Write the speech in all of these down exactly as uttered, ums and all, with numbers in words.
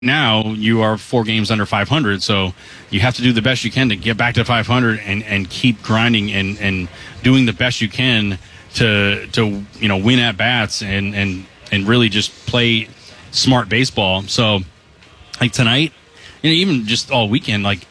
now you are four games under five hundred, so you have to do the best you can to get back to five hundred and, and keep grinding and, and doing the best you can to to you know win at bats and, and, and really just play smart baseball. So like tonight, you know, even just all weekend, like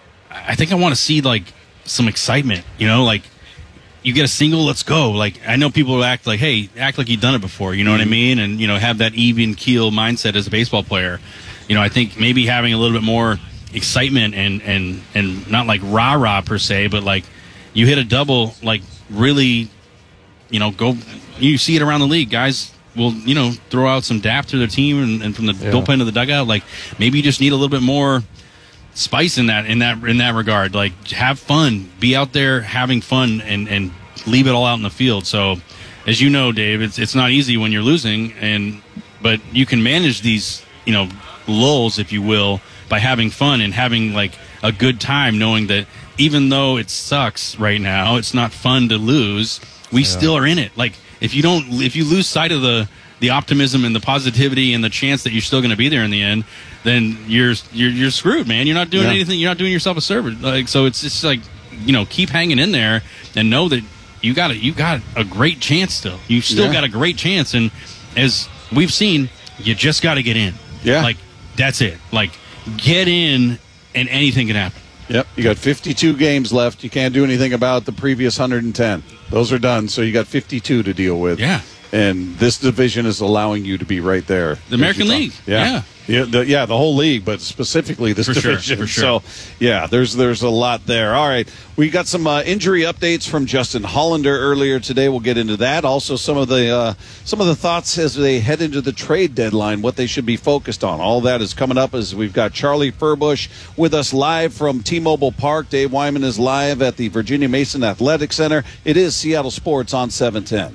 I think I want to see like some excitement. You know, like you get a single, let's go. Like I know people will act like, hey, act like you've done it before. You know what I mean? And you know, have that even keel mindset as a baseball player. You know, I think maybe having a little bit more excitement and, and, and not like rah-rah per se, but like you hit a double, like really, you know, go, you see it around the league. Guys will, you know, throw out some dap to their team and, and from the yeah. bullpen to the dugout. Like maybe you just need a little bit more spice in that, in that, in that regard. Like have fun, be out there having fun and, and leave it all out in the field. So as you know, Dave, it's, it's not easy when you're losing and, but you can manage these, you know, lulls, if you will, by having fun and having like a good time, knowing that even though it sucks right now, it's not fun to lose. We yeah. still are in it. Like if you don't, if you lose sight of the the optimism and the positivity and the chance that you're still going to be there in the end, then you're you're you're screwed, man. You're not doing yeah. anything. You're not doing yourself a service. Like so, it's just like you know, keep hanging in there and know that you got a, you got a great chance still. You still yeah. got a great chance, and as we've seen, you just got to get in. Yeah, like. That's it. Like, get in, and anything can happen. Yep. You got fifty-two games left. You can't do anything about the previous one hundred ten. Those are done, so you got fifty-two to deal with. Yeah. And this division is allowing you to be right there. The American League. Yeah. Yeah. Yeah the, yeah, the whole league, but specifically this for division. Sure, for sure. So, yeah, there's there's a lot there. All right, we got some uh, injury updates from Justin Hollander earlier today. We'll get into that. Also, some of the uh, some of the thoughts as they head into the trade deadline, what they should be focused on. All that is coming up as we've got Charlie Furbush with us live from T-Mobile Park. Dave Wyman is live at the Virginia Mason Athletic Center. It is Seattle Sports on seven ten.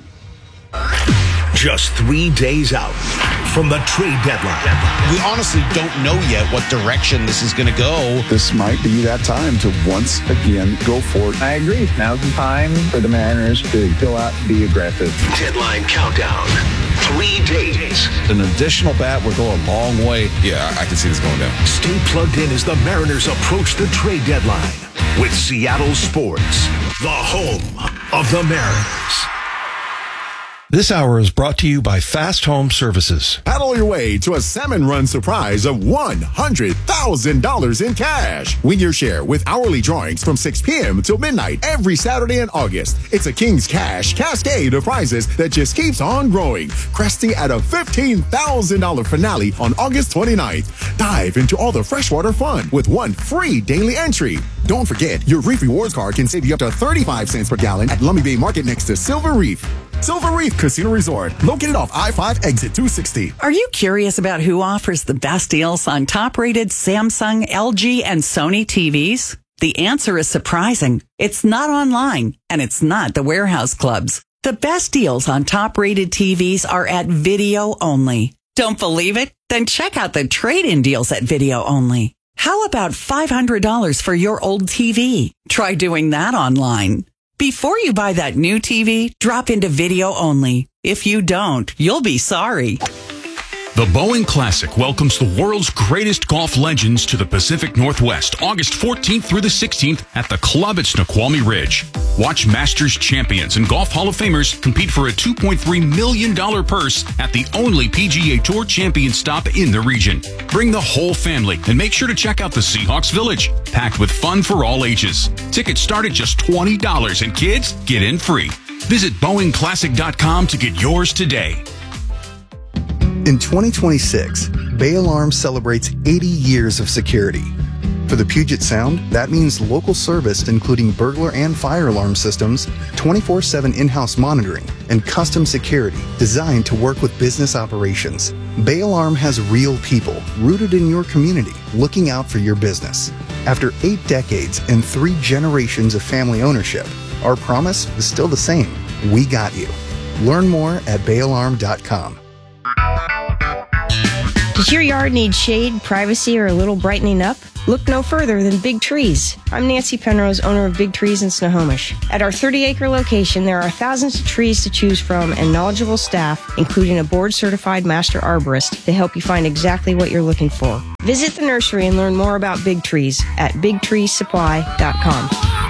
Just three days out from the trade deadline. We honestly don't know yet what direction this is going to go. This might be that time to once again go for it. I agree. Now's the time for the Mariners to go out and be aggressive. Deadline countdown. Three days. An additional bat would go a long way. Yeah, I can see this going down. Stay plugged in as the Mariners approach the trade deadline with Seattle Sports, the home of the Mariners. This hour is brought to you by Fast Home Services. Paddle your way to a salmon run surprise of one hundred thousand dollars in cash. Win your share with hourly drawings from six p.m. till midnight every Saturday in August. It's a King's Cash cascade of prizes that just keeps on growing, cresting at a fifteen thousand dollars finale on August twenty-ninth. Dive into all the freshwater fun with one free daily entry. Don't forget, your Reef Rewards card can save you up to thirty-five cents per gallon at Lummi Bay Market next to Silver Reef. Silver Reef Casino Resort, located off I five exit two sixty. Are you curious about who offers the best deals on top-rated Samsung, L G, and Sony T Vs? The answer is surprising. It's not online, and it's not the warehouse clubs. The best deals on top-rated T Vs are at Video Only. Don't believe it? Then check out the trade-in deals at Video Only. How about five hundred dollars for your old T V? Try doing that online. Before you buy that new T V, drop into Video Only. If you don't, you'll be sorry. The Boeing Classic welcomes the world's greatest golf legends to the Pacific Northwest, August fourteenth through the sixteenth at the club at Snoqualmie Ridge. Watch Masters champions and Golf Hall of Famers compete for a two point three million dollars purse at the only P G A Tour champion stop in the region. Bring the whole family and make sure to check out the Seahawks Village, packed with fun for all ages. Tickets start at just twenty dollars and kids get in free. Visit Boeing Classic dot com to get yours today. In twenty twenty-six, Bay Alarm celebrates eighty years of security. For the Puget Sound, that means local service including burglar and fire alarm systems, twenty-four seven in-house monitoring, and custom security designed to work with business operations. Bay Alarm has real people rooted in your community looking out for your business. After eight decades and three generations of family ownership, our promise is still the same. We got you. Learn more at bay alarm dot com. Does your yard need shade, privacy, or a little brightening up? Look no further than Big Trees. I'm Nancy Penrose, owner of Big Trees in Snohomish. At our thirty-acre location, there are thousands of trees to choose from and knowledgeable staff, including a board-certified master arborist, to help you find exactly what you're looking for. Visit the nursery and learn more about Big Trees at big trees supply dot com.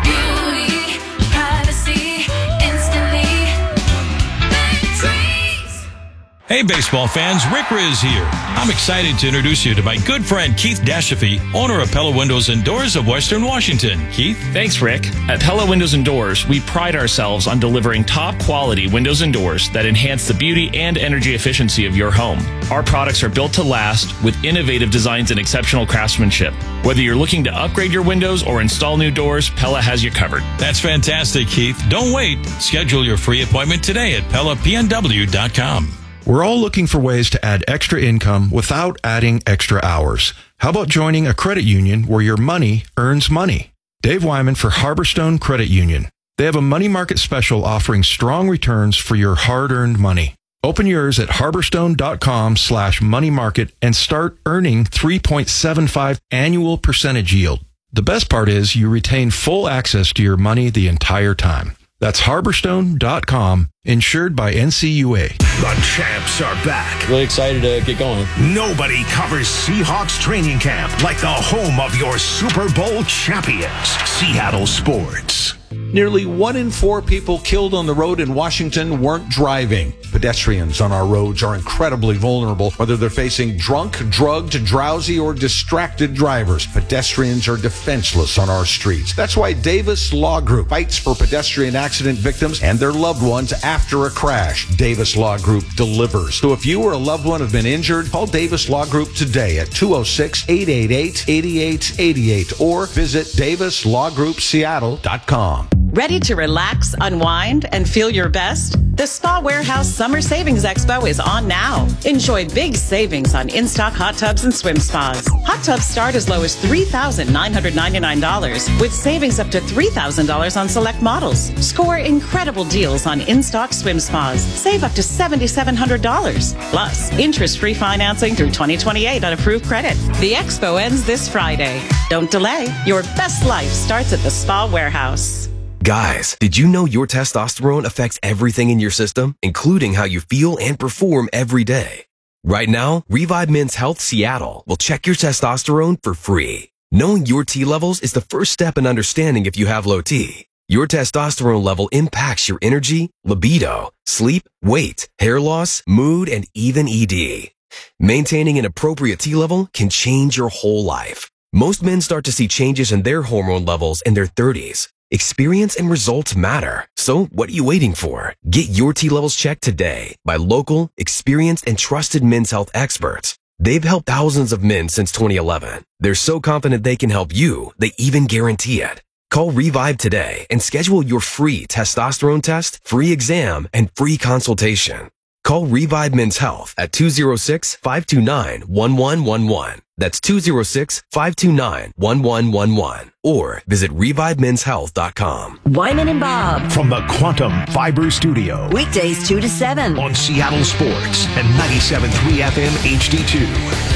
Hey, baseball fans, Rick Riz here. I'm excited to introduce you to my good friend Keith Dashafee, owner of Pella Windows and Doors of Western Washington. Keith? Thanks, Rick. At Pella Windows and Doors, we pride ourselves on delivering top-quality windows and doors that enhance the beauty and energy efficiency of your home. Our products are built to last with innovative designs and exceptional craftsmanship. Whether you're looking to upgrade your windows or install new doors, Pella has you covered. That's fantastic, Keith. Don't wait. Schedule your free appointment today at Pella P N W dot com. We're all looking for ways to add extra income without adding extra hours. How about joining a credit union where your money earns money? Dave Wyman for Harborstone Credit Union. They have a money market special offering strong returns for your hard-earned money. Open yours at harborstone.com slash money market and start earning three point seven five annual percentage yield. The best part is you retain full access to your money the entire time. That's harborstone dot com, insured by N C U A. The champs are back. Really excited to get going. Nobody covers Seahawks training camp like the home of your Super Bowl champions, Seattle Sports. Nearly one in four people killed on the road in Washington weren't driving. Pedestrians on our roads are incredibly vulnerable, whether they're facing drunk, drugged, drowsy, or distracted drivers. Pedestrians are defenseless on our streets. That's why Davis Law Group fights for pedestrian accident victims and their loved ones after a crash. Davis Law Group delivers. So if you or a loved one have been injured, call Davis Law Group today at two oh six, eight eight eight, eight eight eight eight or visit davis law group seattle dot com. Ready to relax, unwind, and feel your best? The Spa Warehouse Summer Savings Expo is on now. Enjoy big savings on in-stock hot tubs and swim spas. Hot tubs start as low as three thousand nine hundred ninety-nine dollars, with savings up to three thousand dollars on select models. Score incredible deals on in-stock swim spas. Save up to seven thousand seven hundred dollars. Plus, interest-free financing through twenty twenty-eight on approved credit. The expo ends this Friday. Don't delay. Your best life starts at the Spa Warehouse. Guys, did you know your testosterone affects everything in your system, including how you feel and perform every day? Right now, Revive Men's Health Seattle will check your testosterone for free. Knowing your T levels is the first step in understanding if you have low T. Your testosterone level impacts your energy, libido, sleep, weight, hair loss, mood, and even E D. Maintaining an appropriate T level can change your whole life. Most men start to see changes in their hormone levels in their thirties. Experience and results matter. So what are you waiting for? Get your T levels checked today by local, experienced, and trusted men's health experts. They've helped thousands of men since twenty eleven. They're so confident they can help you, they even guarantee it. Call Revive today and schedule your free testosterone test, free exam, and free consultation. Call Revive Men's Health at two oh six, five two nine, one one one one. That's two oh six, five two nine, one one one one. Or visit revive men's health dot com. Wyman and Bob. From the Quantum Fiber Studio. Weekdays two to seven. On Seattle Sports and ninety-seven point three F M H D two.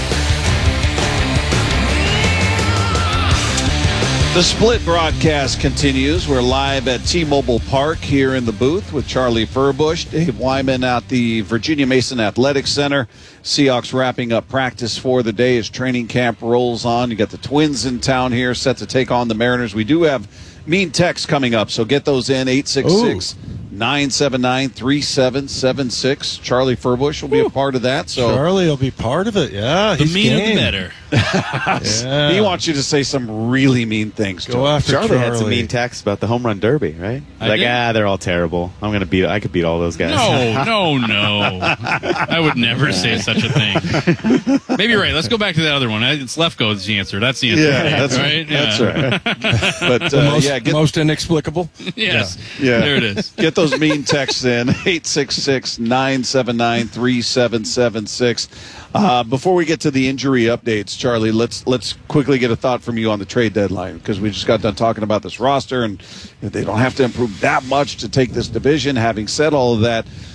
The Split broadcast continues. We're live at T-Mobile Park here in the booth with Charlie Furbush, Dave Wyman at the Virginia Mason Athletic Center. Seahawks wrapping up practice for the day as training camp rolls on. You got the Twins in town here set to take on the Mariners. We do have mean texts coming up, so get those in. eight six six, nine seven nine, three seven seven six. Charlie Furbush will be Ooh. a part of that. So Charlie will be part of it, yeah. The he's meaner game. the better. yeah. He wants you to say some really mean things to Go him. after Charlie, Charlie had some mean texts about the home run derby, right? I like, did? ah, they're all terrible. I'm gonna beat. I could beat all those guys. No, no, no. I would never say such a thing. Maybe you're right. Let's go back to that other one. It's Lefko is the answer. That's the answer. Yeah, that's right. That's yeah. right. But the uh, most, yeah, get, most inexplicable. Yes. Yeah. There it is. Get those mean texts in. eight six six, nine seven nine, three seven seven six. Uh, before we get to the injury updates, Charlie, let's let's quickly get a thought from you on the trade deadline, because we just got done talking about this roster and they don't have to improve that much to take this division. Having said all of that,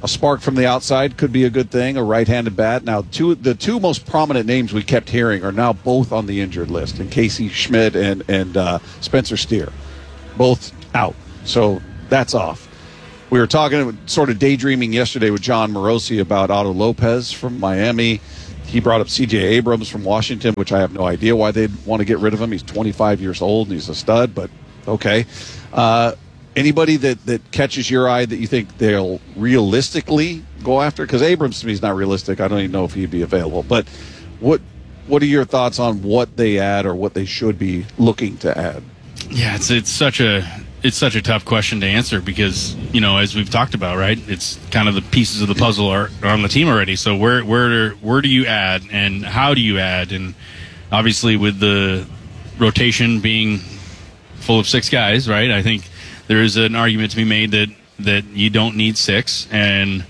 a spark from the outside could be a good thing, a right-handed bat. Now, two the two most prominent names we kept hearing are now both on the injured list, and Casey Schmidt and, and uh, Spencer Steer, both out. So that's off. We were talking, sort of daydreaming yesterday with John Morosi about Otto Lopez from Miami. He brought up C J Abrams from Washington, which I have no idea why they'd want to get rid of him. He's twenty-five years old, and he's a stud, but okay. Uh, anybody that, that catches your eye that you think they'll realistically go after? Because Abrams, to me, is not realistic. I don't even know if he'd be available. But what what are your thoughts on what they add or what they should be looking to add? Yeah, it's it's such a it's such a tough question to answer because, you know, as we've talked about, right, it's kind of the pieces of the puzzle are, are on the team already. So where where where do you add and how do you add? And obviously with the rotation being full of six guys, right, I think there is an argument to be made that, that you don't need six. And,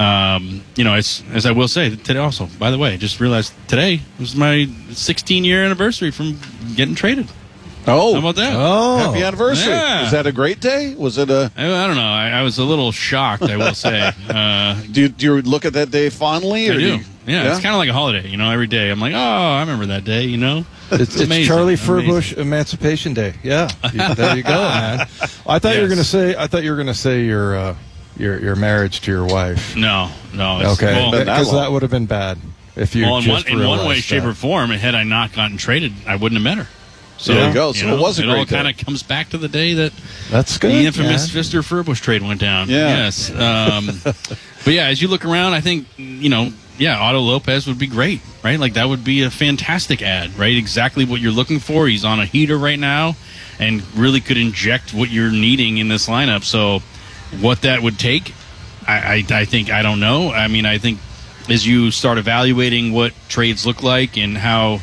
um, you know, as, as I will say today also, by the way, just realized today was my sixteen-year anniversary from getting traded. Oh. How about that? Oh. Happy anniversary. Yeah. Was that a great day? Was it a... I, I don't know. I, I was a little shocked, I will say. Uh, do, you, do you look at that day fondly? Or I do. do you, yeah, yeah, it's kind of like a holiday, you know, every day. I'm like, oh, I remember that day, you know? It's, it's amazing. Charlie Amazing. Furbush Emancipation Day. Yeah, you, there you go, man. I thought Yes. you were going to say. I thought you were going to say your uh, your your marriage to your wife. No, no. It's, Okay, well, because that, that would have been bad if you well, in, one, just in one way, realized shape, that. or form, had I not gotten traded, I wouldn't have met her. So There you go. So know, it was a it great all day. kind of comes back to the day that That's good. the infamous man. Pfister Furbush trade went down. Yeah. Yes. Um, but yeah, as you look around, I think, you know, yeah, Otto Lopez would be great, right? Like that would be a fantastic ad, right? Exactly what you're looking for. He's on a heater right now and really could inject what you're needing in this lineup. So what that would take, I, I, I think, I don't know. I mean, I think as you start evaluating what trades look like and how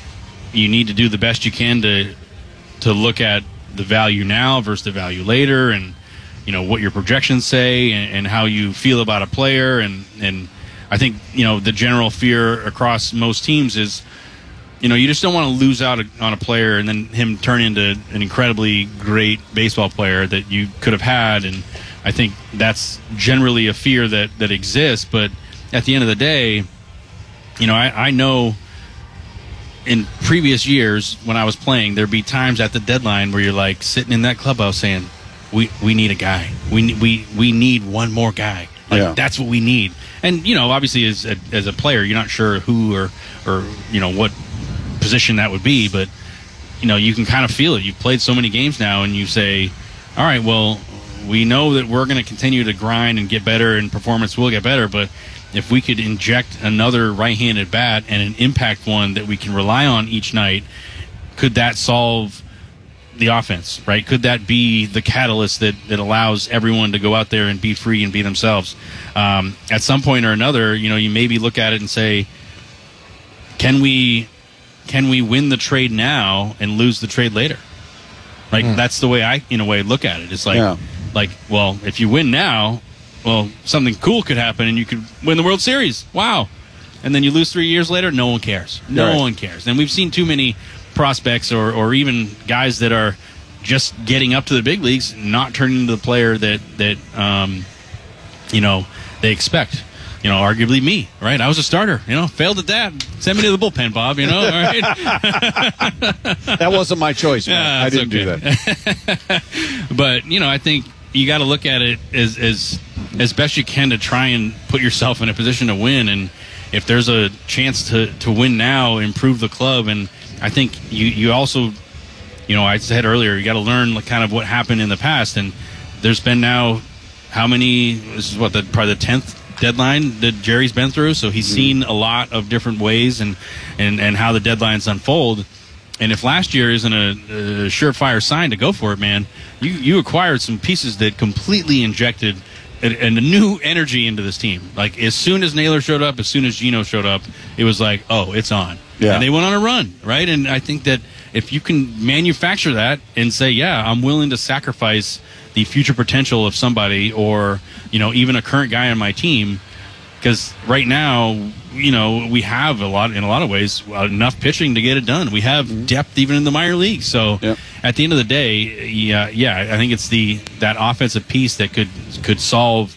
you need to do the best you can to to look at the value now versus the value later, and you know what your projections say, and, and how you feel about a player, and and I think you know the general fear across most teams is, you know, you just don't want to lose out on a player and then him turn into an incredibly great baseball player that you could have had, and I think that's generally a fear that that exists. But at the end of the day, you know, I, I know. In previous years, when I was playing, there'd be times at the deadline where you're like sitting in that clubhouse saying, "We we need a guy. We we we need one more guy. Like Yeah. that's what we need." And you know, obviously, as a, as a player, you're not sure who or or you know what position that would be, but you know, you can kind of feel it. You've played so many games now, and you say, "All right, well, we know that we're going to continue to grind and get better, and performance will get better, but." If we could inject another right-handed bat and an impact one that we can rely on each night, could that solve the offense, right? Could that be the catalyst that, that allows everyone to go out there and be free and be themselves? Um, at some point or another, you know, you maybe look at it and say, can we can we win the trade now and lose the trade later? Like, Hmm. that's the way I, in a way, look at it. It's like, Yeah. like, well, if you win now, well, something cool could happen and you could win the World Series. Wow. And then you lose three years later, no one cares. No Right. one cares. And we've seen too many prospects or, or even guys that are just getting up to the big leagues not turning into the player that, that um, you know, they expect. You know, arguably me, right? I was a starter, you know, failed at that. Send me to the bullpen, Bob, you know, all right? That wasn't my choice, man. Yeah, I it's didn't do okay. that. But, you know, I think you got to look at it as, as as best you can to try and put yourself in a position to win. And if there's a chance to, to win now, improve the club. And I think you, you also, you know, I said earlier, you got to learn like kind of what happened in the past. And there's been now how many, this is what, the, probably the tenth deadline that Jerry's been through. So he's seen a lot of different ways and, and, and how the deadlines unfold. And if last year isn't a, a surefire sign to go for it, man, you, you acquired some pieces that completely injected a, a new energy into this team. Like, as soon as Naylor showed up, as soon as Gino showed up, it was like, oh, it's on. Yeah. And they went on a run, right? And I think that if you can manufacture that and say, yeah, I'm willing to sacrifice the future potential of somebody or, you know, even a current guy on my team, because right now, you know, we have a lot, in a lot of ways, enough pitching to get it done. We have depth even in the minor leagues. So Yep. at the end of the day, yeah, yeah, I think it's the that offensive piece that could could solve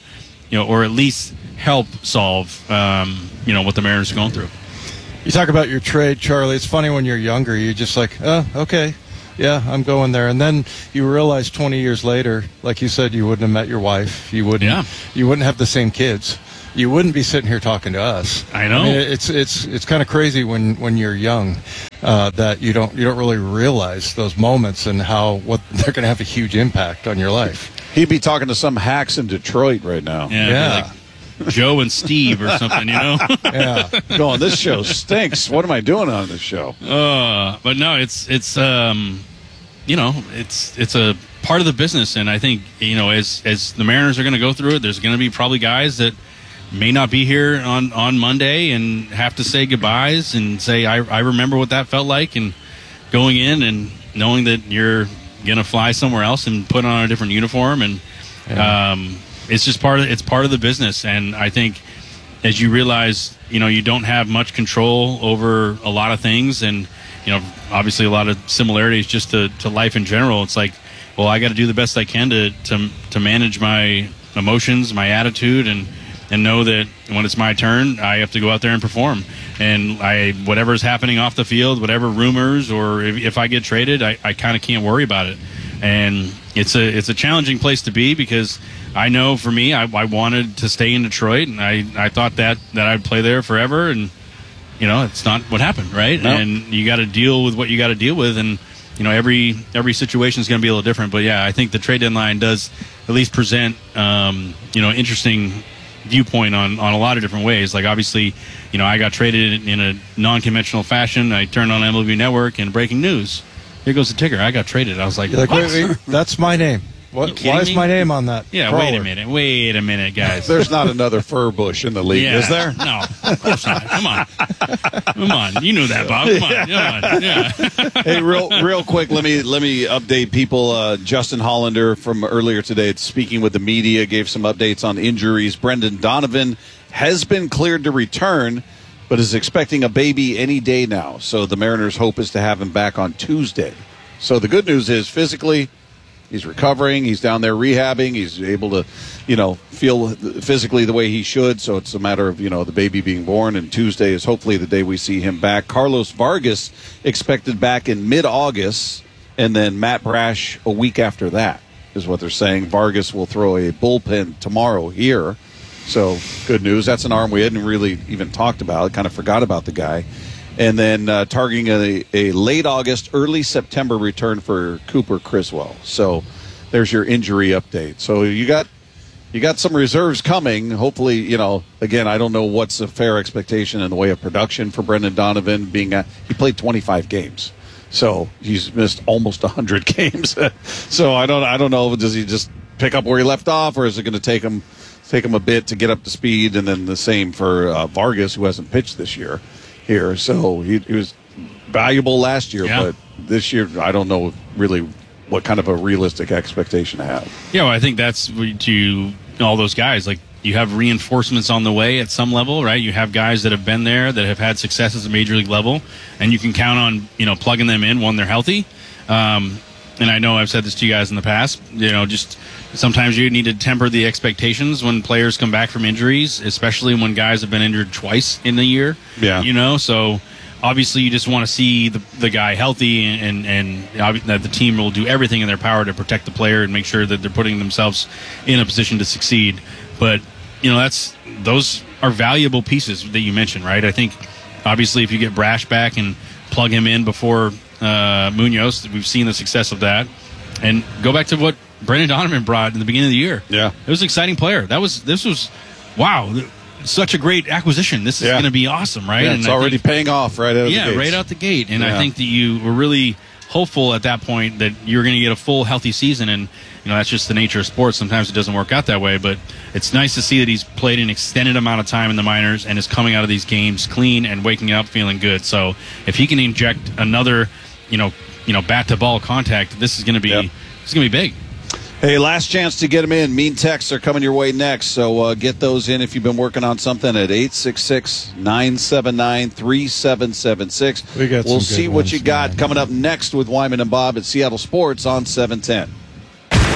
you know, or at least help solve, um, you know, what the Mariners are going through. You talk about your trade, Charlie. It's funny when you're younger, you're just like, oh, okay, yeah, I'm going there. And then you realize twenty years later, like you said, you wouldn't have met your wife. You wouldn't, yeah. you wouldn't have the same kids. You wouldn't be sitting here talking to us. I know. I mean, it's it's it's kind of crazy when, when you're young uh, that you don't you don't really realize those moments and how what they're going to have a huge impact on your life. He'd be talking to some hacks in Detroit right now. Yeah. Yeah. Like Joe and Steve or something, you know? Yeah. Going, this show stinks. What am I doing on this show? Uh, but no, it's it's um, you know, it's it's a part of the business, and I think, you know, as as the Mariners are going to go through it, there's going to be probably guys that may not be here on, on Monday and have to say goodbyes and say, I, I remember what that felt like, and going in and knowing that you're going to fly somewhere else and put on a different uniform. And Yeah. um, it's just part of, it's part of the business. And I think as you realize, you know, you don't have much control over a lot of things, and, you know, obviously a lot of similarities just to, to life in general. It's like, well, I got to do the best I can to, to, to manage my emotions, my attitude, and, and know that when it's my turn, I have to go out there and perform. And I, whatever's happening off the field, whatever rumors, or if, if I get traded, I, I kind of can't worry about it. And it's a it's a challenging place to be, because I know for me, I, I wanted to stay in Detroit, and I, I thought that, that I'd play there forever. And, you know, it's not what happened, right? No. And you got to deal with what you got to deal with. And, you know, every every situation is going to be a little different. But, yeah, I think the trade deadline does at least present, um, you know, interesting viewpoint on, on a lot of different ways. Like, obviously, you know, I got traded in a non-conventional fashion. I turned on M L B Network, and breaking news, here goes the ticker. I got traded. I was like, You're like, what? wait, wait, that's my name. You What, kidding why is me? my name on that? Yeah, crawler? wait a minute. Wait a minute, guys. There's not another fur bush in the league, yeah. is there? No, of course not. Come on. Come on. You knew that, Bob. Come on. Come on. Yeah. Hey, real real quick, let me let me update people. Uh, Justin Hollander from earlier today, speaking with the media, gave some updates on injuries. Brendan Donovan has been cleared to return, but is expecting a baby any day now. So the Mariners' hope is to have him back on Tuesday. So the good news is, physically, he's recovering. He's down there rehabbing. He's able to, you know, feel physically the way he should. So it's a matter of, you know, the baby being born. And Tuesday is hopefully the day we see him back. Carlos Vargas expected back in mid-August, and then Matt Brash a week after that is what they're saying. Vargas will throw a bullpen tomorrow here. So good news. That's an arm we hadn't really even talked about. Kind of forgot about the guy. And then uh, targeting a, a late August, early September return for Cooper Criswell. So there's your injury update. So you got you got some reserves coming. Hopefully, you know, again, I don't know what's a fair expectation in the way of production for Brendan Donovan. Being a, he played twenty-five games, so he's missed almost one hundred games. So I don't I don't know. Does he just pick up where he left off, or is it going to take him take him a bit to get up to speed? And then the same for uh, Vargas, who hasn't pitched this year. Here, so he, he was valuable last year, Yeah. but this year I don't know really what kind of a realistic expectation to have. Yeah, well, I think that's to all those guys. Like, you have reinforcements on the way at some level, right? You have guys that have been there, that have had success at the major league level, and you can count on, you know, plugging them in when they're healthy. Um, and I know I've said this to you guys in the past, you know, just sometimes you need to temper the expectations when players come back from injuries, especially when guys have been injured twice in a year. Yeah. You know, so obviously you just want to see the, the guy healthy, and, and, and that the team will do everything in their power to protect the player and make sure that they're putting themselves in a position to succeed. But, you know, that's those are valuable pieces that you mentioned, right? I think obviously if you get Brash back and plug him in before uh, Munoz, we've seen the success of that. And go back to what Brendan Donovan brought in the beginning of the year. Yeah. It was an exciting player. That was this was wow, such a great acquisition. This is Yeah. going to be awesome, right? Yeah, and it's I already think, paying off right out of yeah, the gates. right out the gate. And Yeah. I think that you were really hopeful at that point that you're going to get a full healthy season, and you know that's just the nature of sports. Sometimes it doesn't work out that way, but it's nice to see that he's played an extended amount of time in the minors and is coming out of these games clean and waking up feeling good. So if he can inject another, you know, you know, bat to ball contact, this is going to be Yep. it's going to be big. Hey, last chance to get them in. Mean texts are coming your way next, so uh, get those in if you've been working on something at eight six six, nine seven nine, three seven seven six. We got We'll some see good what you ones, got man. coming up next with Wyman and Bob at Seattle Sports on seven ten.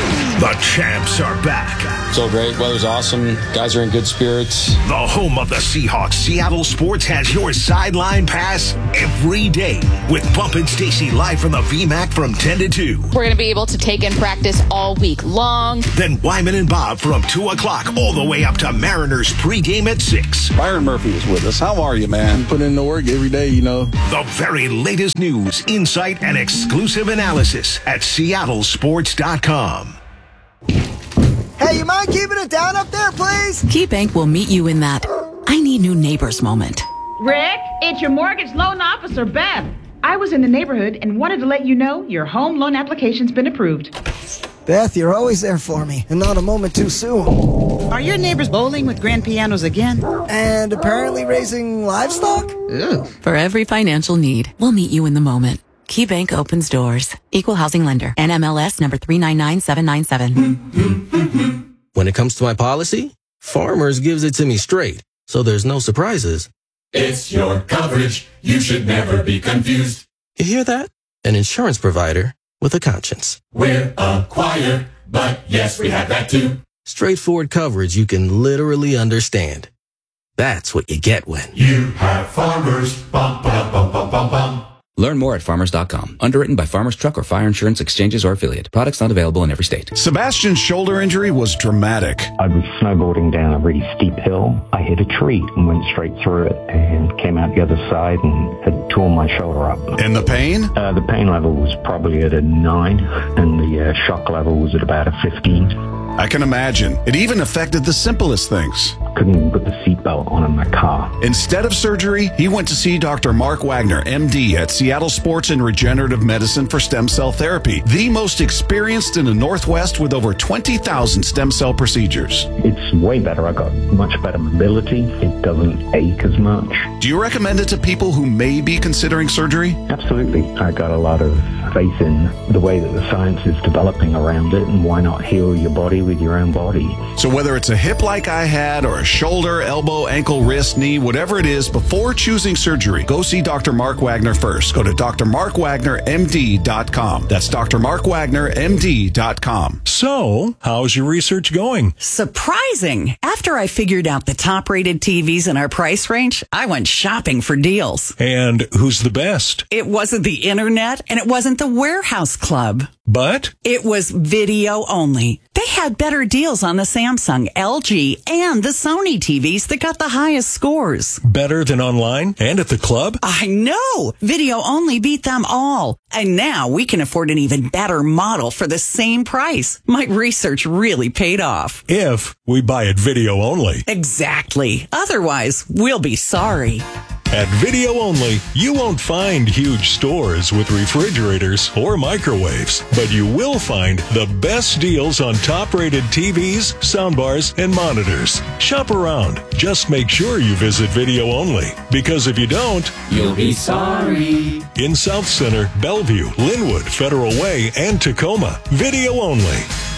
The champs are back. So great. Weather's awesome. Guys are in good spirits. The home of the Seahawks, Seattle Sports, has your sideline pass every day with Bump and Stacy live from the V MAC from ten to two. We're going to be able to take in practice all week long. Then Wyman and Bob from two o'clock all the way up to Mariners pregame at six. Byron Murphy is with us. How are you, man? Put in the work every day, you know. The very latest news, insight, and exclusive analysis at seattle sports dot com. Hey, you mind keeping it down up there, please? KeyBank will meet you in that I need new neighbors moment. Rick, it's your mortgage loan officer, Beth. I was in the neighborhood and wanted to let you know your home loan application's been approved. Beth, you're always there for me, and not a moment too soon. Are your neighbors bowling with grand pianos again? And apparently raising livestock? Ew. For every financial need, we'll meet you in the moment. KeyBank opens doors. Equal housing lender. N M L S number three nine nine seven nine seven. When it comes to my policy, Farmers gives it to me straight, so there's no surprises. It's your coverage. You should never be confused. You hear that? An insurance provider with a conscience. We're a choir, but yes, we have that too. Straightforward coverage you can literally understand. That's what you get when you have Farmers. Bum, ba, bum, bum, bum, bum. Learn more at farmers dot com. Underwritten by Farmers Truck or Fire Insurance Exchanges or affiliate. Products not available in every state. Sebastian's shoulder injury was dramatic. I was snowboarding down a really steep hill. I hit a tree and went straight through it and came out the other side and had torn my shoulder up. And the pain? Uh, the pain level was probably at a nine and the uh, shock level was at about a fifteen. I can imagine. It even affected the simplest things. Couldn't even put the seatbelt on in my car. Instead of surgery, he went to see Doctor Mark Wagner, M D, at Seattle Sports and Regenerative Medicine for Stem Cell Therapy, the most experienced in the Northwest with over twenty thousand stem cell procedures. It's way better. I got much better mobility. It doesn't ache as much. Do you recommend it to people who may be considering surgery? Absolutely. I got a lot of faith in the way that the science is developing around it, and why not heal your body with your own body. So whether it's a hip like I had or a shoulder, elbow, ankle, wrist, knee, whatever it is, before choosing surgery, go see Doctor Mark Wagner first. Go to D R Mark Wagner M D dot com. That's D R Mark Wagner M D dot com. So, how's your research going? Surprising. After I figured out the top-rated T Vs in our price range, I went shopping for deals. And who's the best? It wasn't the internet, and it wasn't the Warehouse Club. But? It was video only. They had better deals on the Samsung, L G, and the Sony T Vs that got the highest scores. Better than online and at the club? I know! Video only beat them all. And now we can afford an even better model for the same price. My research really paid off. If we buy it video only. Exactly. Otherwise, we'll be sorry. At Video Only, you won't find huge stores with refrigerators or microwaves, but you will find the best deals on top-rated T Vs, soundbars, and monitors. Shop around. Just make sure you visit Video Only, because if you don't, you'll be sorry. In South Center, Bellevue, Linwood, Federal Way, and Tacoma, Video Only.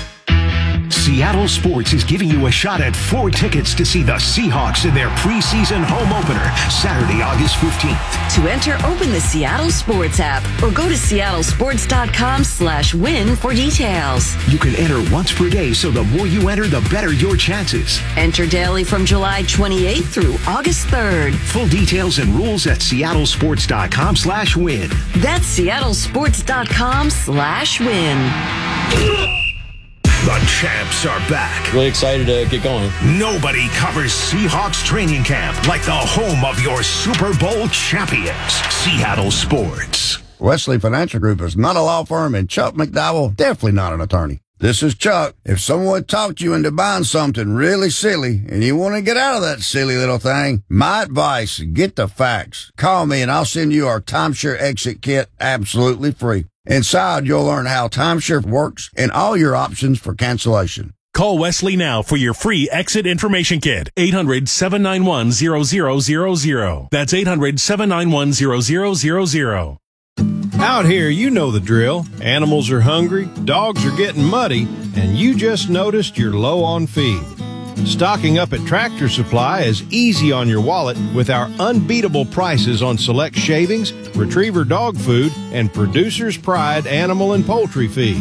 Seattle Sports is giving you a shot at four tickets to see the Seahawks in their preseason home opener, Saturday, August fifteenth. To enter, open the Seattle Sports app or go to seattle sports dot com slash win for details. You can enter once per day, so the more you enter, the better your chances. Enter daily from July twenty-eighth through August third. Full details and rules at seattle sports dot com slash win. That's seattle sports dot com slash win. The champs are back. Really excited to get going. Nobody covers Seahawks training camp like the home of your Super Bowl champions, Seattle Sports. Wesley Financial Group is not a law firm, and Chuck McDowell definitely not an attorney. This is Chuck. If someone talked you into buying something really silly and you want to get out of that silly little thing, my advice, get the facts. Call me and I'll send you our timeshare exit kit absolutely free. Inside, you'll learn how timeshare works and all your options for cancellation. Call Wesley now for your free exit information kit. eight hundred, seven nine one, zero zero zero zero. That's eight hundred, seven nine one, zero zero zero zero. Out here, you know the drill. Animals are hungry, dogs are getting muddy, and you just noticed you're low on feed. Stocking up at Tractor Supply is easy on your wallet with our unbeatable prices on select shavings, retriever dog food, and Producer's Pride animal and poultry feed.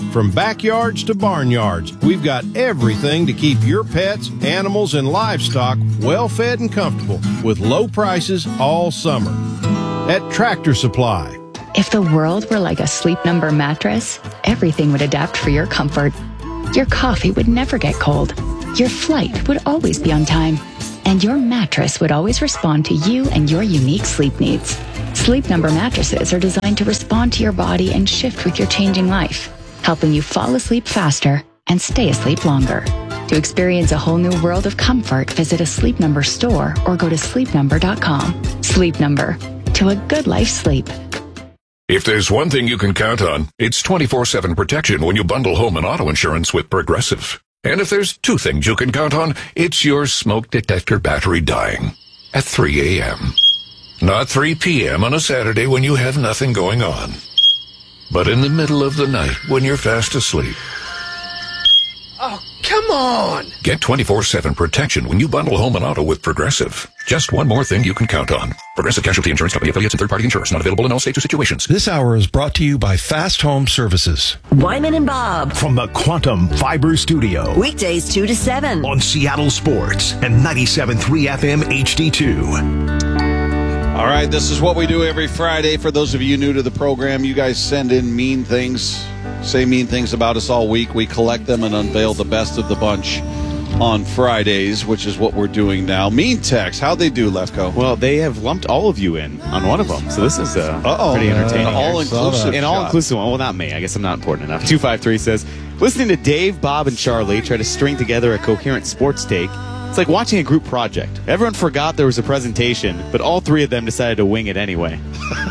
From backyards to barnyards, we've got everything to keep your pets, animals, and livestock well fed and comfortable with low prices all summer. At Tractor Supply. If the world were like a Sleep Number mattress, everything would adapt for your comfort. Your coffee would never get cold. Your flight would always be on time. And your mattress would always respond to you and your unique sleep needs. Sleep Number mattresses are designed to respond to your body and shift with your changing life, helping you fall asleep faster and stay asleep longer. To experience a whole new world of comfort, visit a Sleep Number store or go to sleep number dot com. Sleep Number. To a good life sleep. If there's one thing you can count on, it's twenty-four seven protection when you bundle home and auto insurance with Progressive. And if there's two things you can count on, it's your smoke detector battery dying at three a.m. Not three p.m. on a Saturday when you have nothing going on, but in the middle of the night when you're fast asleep. Oh, come on! Get twenty-four seven protection when you bundle home and auto with Progressive. Just one more thing you can count on. Progressive Casualty Insurance Company affiliates and third-party insurers. Not available in all states or situations. This hour is brought to you by Fast Home Services. Wyman and Bob. From the Quantum Fiber Studio. Weekdays two to seven. On Seattle Sports and ninety-seven point three F M H D two. All right, this is what we do every Friday. For those of you new to the program, you guys send in mean things, say mean things about us all week. We collect them and unveil the best of the bunch on Fridays, which is what we're doing now. Mean text, how'd they do, Lefko? Well, they have lumped all of you in on one of them, so this is uh, Uh-oh. pretty entertaining. Uh, all-inclusive An all-inclusive one. Well, not me. I guess I'm not important enough. two five three says, listening to Dave, Bob, and Charlie try to string together a coherent sports take, it's like watching a group project. Everyone forgot there was a presentation, but all three of them decided to wing it anyway.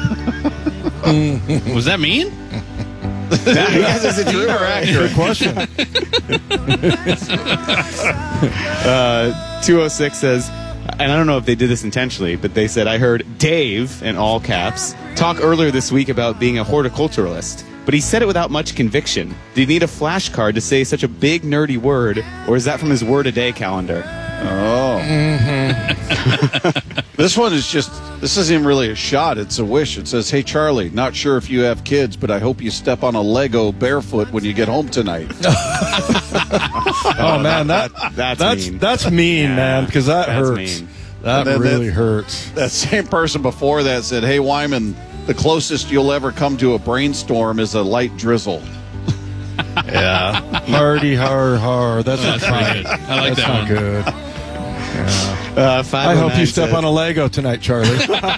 Was that mean? Yes, it's a dream or accurate. Good question. uh, two oh six says, and I don't know if they did this intentionally, but they said, I heard Dave, in all caps, talk earlier this week about being a horticulturalist, but he said it without much conviction. Did he need a flashcard to say such a big, nerdy word, or is that from his word-a-day calendar? Oh. Mm-hmm. This one is just, this isn't even really a shot. It's a wish. It says, hey, Charlie, not sure if you have kids, but I hope you step on a Lego barefoot when you get home tonight. Oh, man, that, that's that's mean. That's mean, Yeah, man, because that that's hurts. mean. That then really that- hurts. That same person before that said, hey, Wyman, the closest you'll ever come to a brainstorm is a light drizzle. Yeah. Hardy, har, har. That's not That's pretty fine. good. I like That's that not one. good. Yeah. Uh, I hope you step says, on a Lego tonight, Charlie.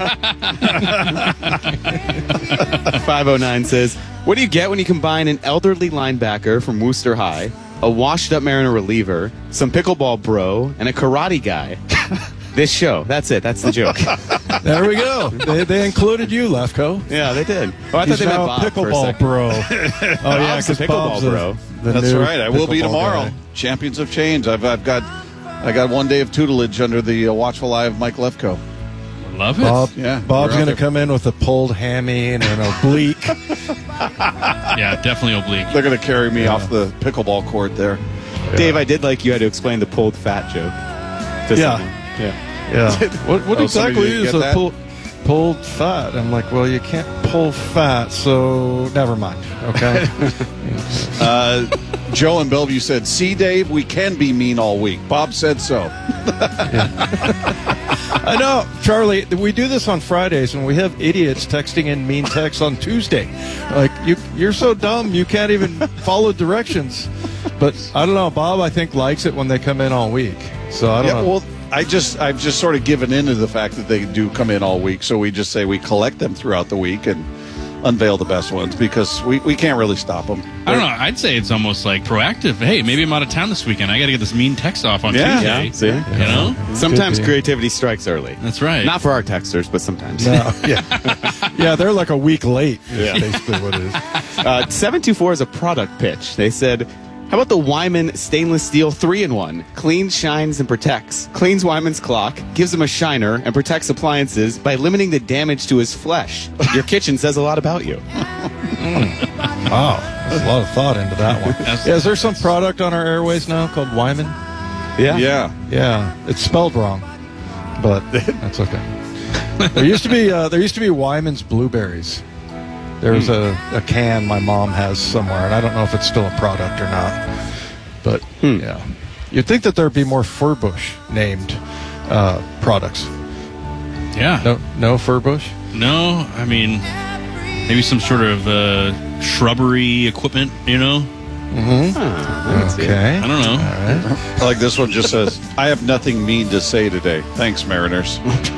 five oh nine says, what do you get when you combine an elderly linebacker from Worcester High, a washed-up Mariner reliever, some pickleball bro, and a karate guy? This show. That's it. That's the joke. There we go. They, they included you, Lefko. Yeah, they did. Oh, I He's thought they meant now Bob for a pickleball second. bro. Oh, yeah, Bob's the because pickleball Bob's bro. The, the That's new right. I will be pickleball tomorrow. guy. Champions of Change. I've, I've got I got one day of tutelage under the uh, watchful eye of Mike Lefko. Love it. Bob, Yeah, Bob's we're out going to there. come in with a pulled hammy and an oblique. Yeah, definitely oblique. They're going to carry me off the pickleball court there. Dave, I did like you had to explain the pulled fat joke. to Yeah. someone. Yeah. Yeah. What, what Oh, somebody exactly didn't is get a that? pull, pulled fat? I'm like, well, you can't pull fat, so never mind. Okay. Uh, Joe in Bellevue said, see, Dave, we can be mean all week. Bob said so. I know, Charlie. We do this on Fridays, and we have idiots texting in mean texts on Tuesday. Like you, you're so dumb you can't even follow directions. But I don't know. Bob, I think likes it when they come in all week. So I don't Yeah, know. well, I just, I've just sort of given in to the fact that they do come in all week. So we just say we collect them throughout the week and unveil the best ones because we, we can't really stop them. I don't know. I'd say it's almost like proactive. Hey, maybe I'm out of town this weekend. I got to get this mean text off on Yeah. Tuesday. Yeah, see? You know? Sometimes be. creativity strikes early. That's right. Not for our texters, but sometimes. No, yeah, yeah, they're like a week late. Is Yeah. basically what it is. Uh, seven two four is a product pitch. They said, how about the Wyman stainless steel three in one? Cleans, shines, and protects. Cleans Wyman's clock, gives him a shiner, and protects appliances by limiting the damage to his flesh. Your kitchen says a lot about you. Wow, there's a lot of thought into that one. Yeah, is there some product on our airways now called Wyman? Yeah. Yeah. Yeah, it's spelled wrong, but that's okay. There used to be uh, there used to be Wyman's blueberries. There's a, a can my mom has somewhere, and I don't know if it's still a product or not. But, Hmm. yeah. You'd think that there'd be more Furbush named uh, products. Yeah. No, no Furbush? No, I mean, maybe some sort of uh, shrubbery equipment, you know? Mm-hmm. Huh, okay. I don't know. All right. I like this one just says, I have nothing mean to say today. Thanks, Mariners.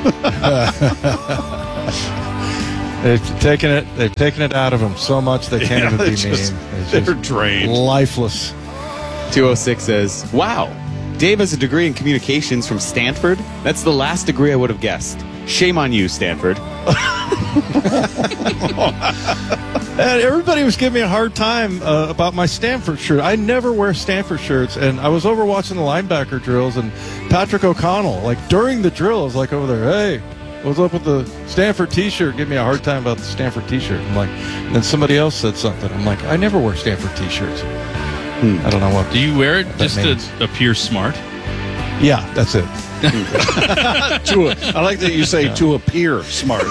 They've taken it. They've taken it out of them so much they can't Yeah, even they be just- mean. they're just drained. lifeless. two oh six says, wow, Dave has a degree in communications from Stanford? That's the last degree I would have guessed. Shame on you, Stanford. And everybody was giving me a hard time uh, about my Stanford shirt. I never wear Stanford shirts, and I was over watching the linebacker drills, and Patrick O'Connell, like during the drills, like over there, hey, what's up with the Stanford T-shirt? Give me a hard time about the Stanford T-shirt. I'm like, and then somebody else said something. I'm like, I never wear Stanford T-shirts. Hmm. I don't know what. Do you wear it just to means. appear smart? Yeah, that's it. to a, I like that you say Yeah. to appear smart.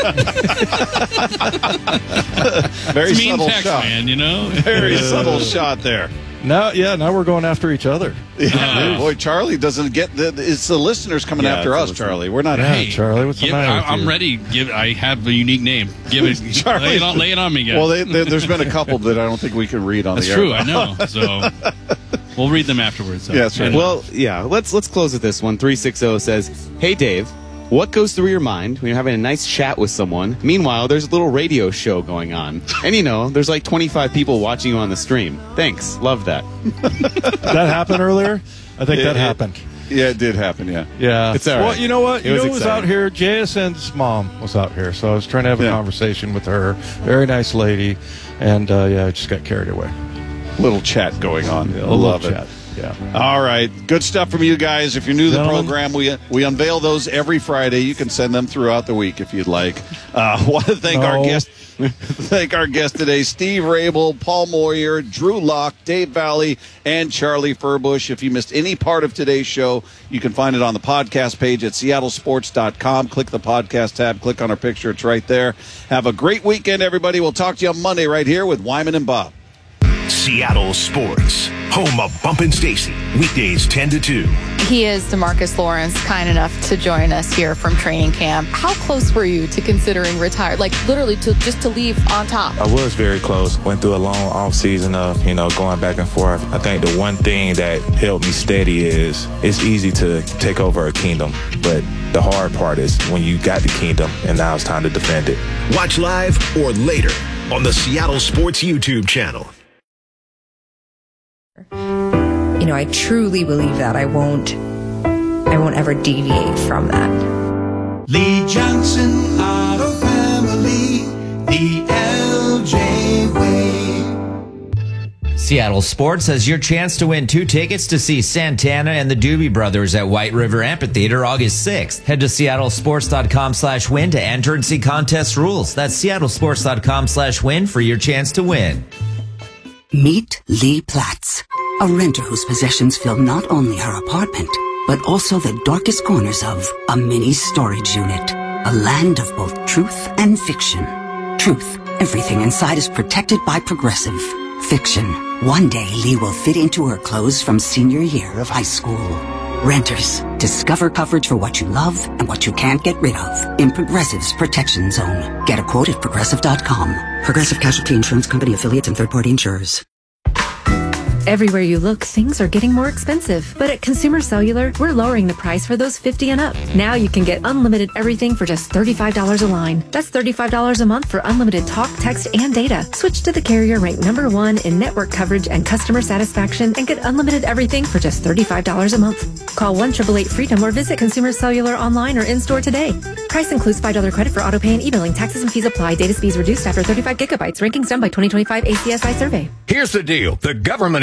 Very It's mean subtle text, shot. man, you know? Very subtle shot there. Now, yeah, now we're going after each other. Yeah, boy, Charlie doesn't get the. It's the listeners coming Yeah, after it's the us, listeners. Charlie. We're not. Yeah, Hey, Charlie, what's the Give- matter I, with I'm you? ready. Give. I have a unique name. Give it. Charlie. lay, it on, lay it on me, guys. Well, they, they, there's been a couple that I don't think we can read on That's the air. true. I know. So we'll read them afterwards. So. Yeah, that's right. Well, yeah, let's let's close with this one. three sixty says, hey, Dave, what goes through your mind when you're having a nice chat with someone? Meanwhile, there's a little radio show going on. And, you know, there's like twenty-five people watching you on the stream. Thanks. Love that. That happened earlier? I think It- that it- happened. Yeah, it did happen. Yeah. Yeah. It's all Well, right. you know what? It You was know who was out exciting. here? J S N's mom was out here. So I was trying to have a Yeah. conversation with her. Very nice lady. And, uh, yeah, I just got carried away. Little chat going on. A I little love it. chat. Yeah. All right, good stuff from you guys. If you're new to the Gentlemen. program, we we unveil those every Friday. You can send them throughout the week if you'd like. Uh, want to thank our No. guest, thank our guest today, Steve Rabel, Paul Moyer, Drew Locke, Dave Valley, and Charlie Furbush. If you missed any part of today's show, you can find it on the podcast page at seattle sports dot com. Click the podcast tab, click on our picture. It's right there. Have a great weekend, everybody. We'll talk to you on Monday right here with Wyman and Bob. Seattle Sports, home of Bumpin' Stacy, weekdays ten to two. He is DeMarcus Lawrence, kind enough to join us here from training camp. How close were you to considering retire? Like literally to just to leave on top? I was very close. Went through a long off season of, you know, going back and forth. I think the one thing that helped me steady is it's easy to take over a kingdom, but the hard part is when you got the kingdom and now it's time to defend it. Watch live or later on the Seattle Sports YouTube channel. You know, I truly believe that I won't, I won't ever deviate from that. Lee Johnson Auto Family, the L J way. Seattle Sports has your chance to win two tickets to see Santana and the Doobie Brothers at White River Amphitheater August sixth. Head to seattle sports dot com slash win to enter and see contest rules. That's seattle sports dot com slash win for your chance to win. Meet Lee Platts, a renter whose possessions fill not only her apartment, but also the darkest corners of a mini storage unit. A land of both truth and fiction. Truth, everything inside is protected by Progressive. Fiction, one day Lee will fit into her clothes from senior year of high school. Renters, discover coverage for what you love and what you can't get rid of in Progressive's Protection Zone. Get a quote at progressive dot com. Progressive Casualty Insurance Company affiliates and third-party insurers. Everywhere you look, things are getting more expensive. But at Consumer Cellular, we're lowering the price for those fifty and up. Now you can get unlimited everything for just thirty-five dollars a line. That's thirty-five dollars a month for unlimited talk, text, and data. Switch to the carrier ranked number one in network coverage and customer satisfaction and get unlimited everything for just thirty-five dollars a month. Call one eight eight eight freedom or visit Consumer Cellular online or in-store today. Price includes five dollars credit for auto pay and e-billing. Taxes and fees apply. Data speeds reduced after thirty-five gigabytes. Rankings done by twenty twenty-five A C S I survey. Here's the deal. The government is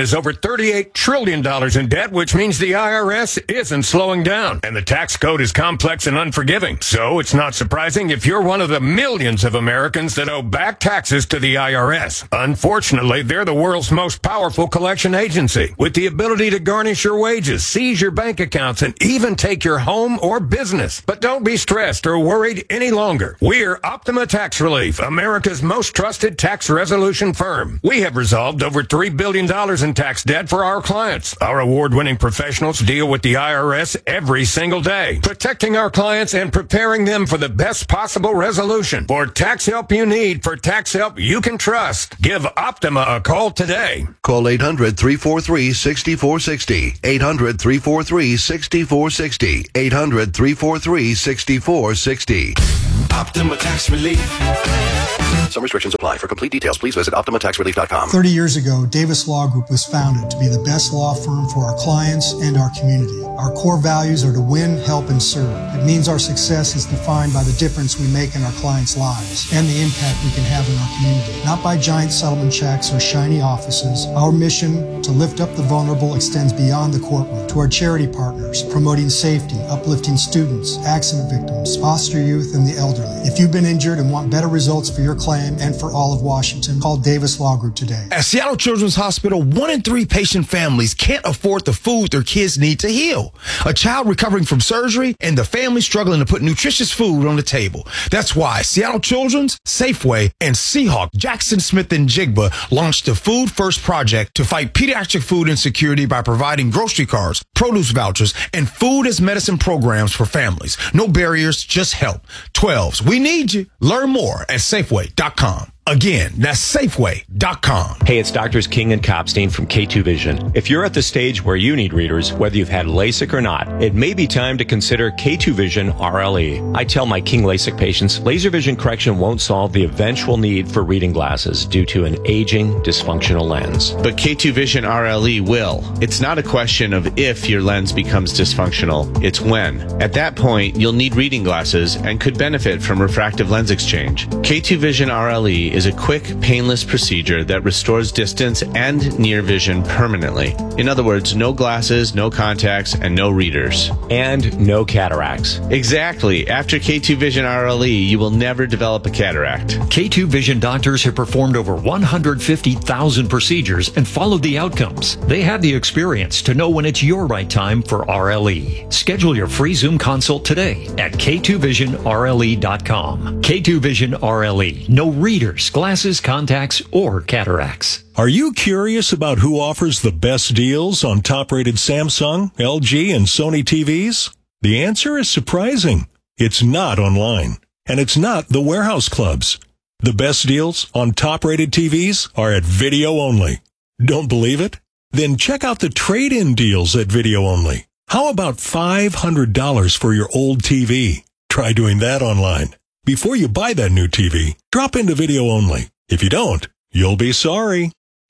is over thirty-eight trillion dollars in debt, which means the I R S isn't slowing down. And the tax code is complex and unforgiving. So it's not surprising if you're one of the millions of Americans that owe back taxes to the I R S. Unfortunately, they're the world's most powerful collection agency, with the ability to garnish your wages, seize your bank accounts, and even take your home or business. But don't be stressed or worried any longer. We're Optima Tax Relief, America's most trusted tax resolution firm. We have resolved over three billion dollars in tax debt for our clients. Our award-winning professionals deal with the I R S every single day, protecting our clients and preparing them for the best possible resolution. For tax help you need, for tax help you can trust, give Optima a call today. Call eight hundred, three four three, six four six zero. eight hundred, three four three, six four six zero. eight hundred, three four three, six four six zero. Optima Tax Relief. Some restrictions apply. For complete details, please visit optima tax relief dot com. thirty years ago, Davis Law Group was founded to be the best law firm for our clients and our community. Our core values are to win, help, and serve. It means our success is defined by the difference we make in our clients' lives and the impact we can have in our community. Not by giant settlement checks or shiny offices. Our mission to lift up the vulnerable extends beyond the courtroom to our charity partners, promoting safety, uplifting students, accident victims, foster youth, and the elderly. If you've been injured and want better results for your claim and for all of Washington, call Davis Law Group today. At Seattle Children's Hospital, one in three patient families can't afford the food their kids need to heal. A child recovering from surgery and the family struggling to put nutritious food on the table. That's why Seattle Children's, Safeway, and Seahawk, Jackson Smith and Jigba launched the Food First Project to fight pediatric food insecurity by providing grocery cards, produce vouchers, and food as medicine programs for families. No barriers, just help. twelves, we need you. Learn more at Safeway dot com. Again, that's Safeway dot com. Hey, it's Doctors King and Kopstein from K two Vision. If you're at the stage where you need readers, whether you've had LASIK or not, it may be time to consider K two Vision R L E. I tell my King LASIK patients, laser vision correction won't solve the eventual need for reading glasses due to an aging, dysfunctional lens. But K two Vision R L E will. It's not a question of if your lens becomes dysfunctional, it's when. At that point, you'll need reading glasses and could benefit from refractive lens exchange. K two Vision R L E is a quick, painless procedure that restores distance and near vision permanently. In other words, no glasses, no contacts, and no readers. And no cataracts. Exactly. After K two Vision R L E, you will never develop a cataract. K two Vision doctors have performed over one hundred fifty thousand procedures and followed the outcomes. They have the experience to know when it's your right time for R L E. Schedule your free Zoom consult today at K two vision R L E dot com. K two Vision R L E. No readers, glasses, contacts, or cataracts. Are you curious about who offers the best deals on top-rated Samsung, L G, and Sony T Vs? The answer is surprising. It's not online, and it's not the warehouse clubs. The best deals on top-rated T Vs are at Video Only. Don't believe it? Then check out the trade-in deals at Video Only. How about five hundred dollars for your old T V? Try doing that online. Before you buy that new T V, drop into Video Only. If you don't, you'll be sorry.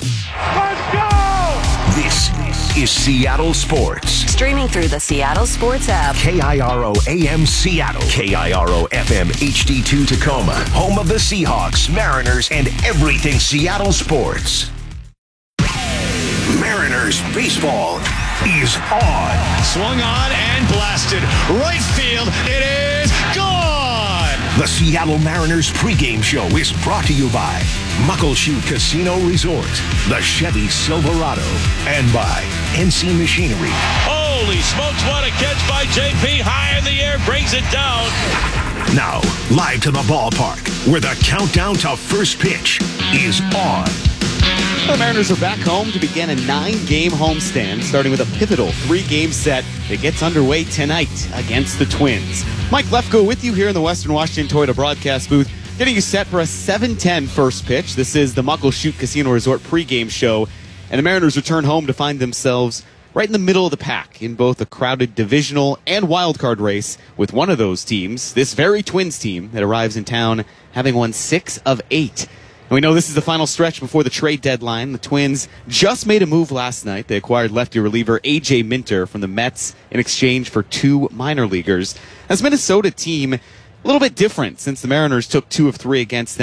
Let's go! This is Seattle Sports. Streaming through the Seattle Sports app. K I R O A M Seattle. K I R O F M H D two Tacoma. Home of the Seahawks, Mariners, and everything Seattle sports. Mariners baseball is on. Swung on and blasted. Right field. It is gone. The Seattle Mariners pregame show is brought to you by Muckleshoot Casino Resort, the Chevy Silverado, and by N C Machinery. Holy smokes, what a catch by J P. High in the air, brings it down. Now, live to the ballpark, where the countdown to first pitch is on. The Mariners are back home to begin a nine-game homestand, starting with a pivotal three-game set that gets underway tonight against the Twins. Mike Lefko with you here in the Western Washington Toyota broadcast booth, getting you set for a seven ten first pitch. This is the Muckleshoot Casino Resort pregame show, and the Mariners return home to find themselves right in the middle of the pack in both a crowded divisional and wildcard race with one of those teams, this very Twins team that arrives in town having won six of eight. And we know this is the final stretch before the trade deadline. The Twins just made a move last night. They acquired lefty reliever A J Minter from the Mets in exchange for two minor leaguers. This Minnesota team, a little bit different since the Mariners took two of three against them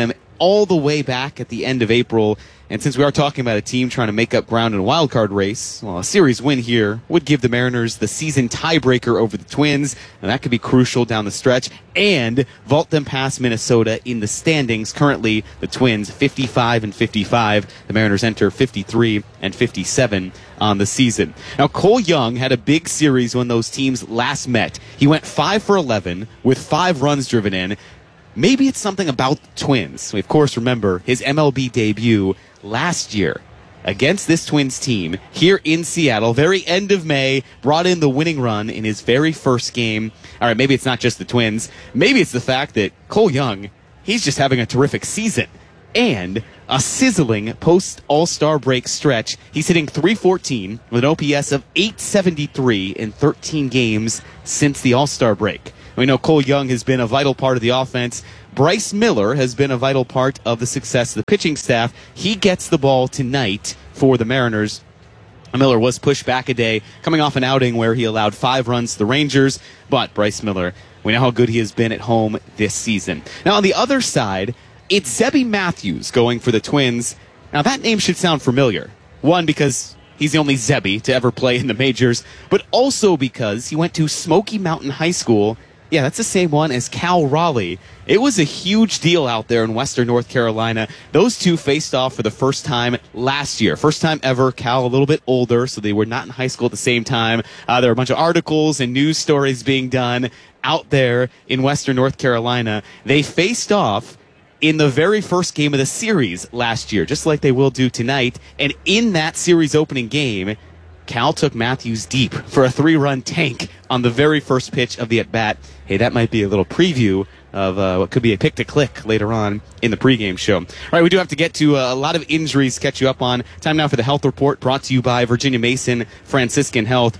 all the way back at the end of April. And since we are talking about a team trying to make up ground in a wild card race, well, a series win here would give the Mariners the season tiebreaker over the Twins, and that could be crucial down the stretch, and vault them past Minnesota in the standings. Currently, the Twins fifty-five and fifty-five. The Mariners enter fifty-three and fifty-seven on the season. Now, Cole Young had a big series when those teams last met. He went five for eleven with five runs driven in. Maybe it's something about the Twins. We, of course, remember his M L B debut last year against this Twins team here in Seattle, very end of May, brought in the winning run in his very first game. All right, maybe it's not just the Twins. Maybe it's the fact that Cole Young, he's just having a terrific season. And a sizzling post-All-Star break stretch. He's hitting three fourteen with an O P S of eight seventy-three in thirteen games since the All-Star break. We know Cole Young has been a vital part of the offense. Bryce Miller has been a vital part of the success of the pitching staff. He gets the ball tonight for the Mariners. Miller was pushed back a day, coming off an outing where he allowed five runs to the Rangers. But Bryce Miller, we know how good he has been at home this season. Now, on the other side, it's Zebby Matthews going for the Twins. Now, that name should sound familiar. One, because he's the only Zebby to ever play in the majors, but also because he went to Smoky Mountain High School. Yeah, that's the same one as Cal Raleigh. It was a huge deal out there in Western North Carolina. Those two faced off for the first time last year. First time ever. Cal a little bit older, so they were not in high school at the same time. Uh, there were a bunch of articles and news stories being done out there in Western North Carolina. They faced off in the very first game of the series last year, just like they will do tonight. And in that series opening game, Cal took Matthews deep for a three-run tank on the very first pitch of the at-bat. Hey, that might be a little preview of uh, what could be a pick-to-click later on in the pregame show. All right, we do have to get to uh, a lot of injuries to catch you up on. Time now for the Health Report, brought to you by Virginia Mason Franciscan Health.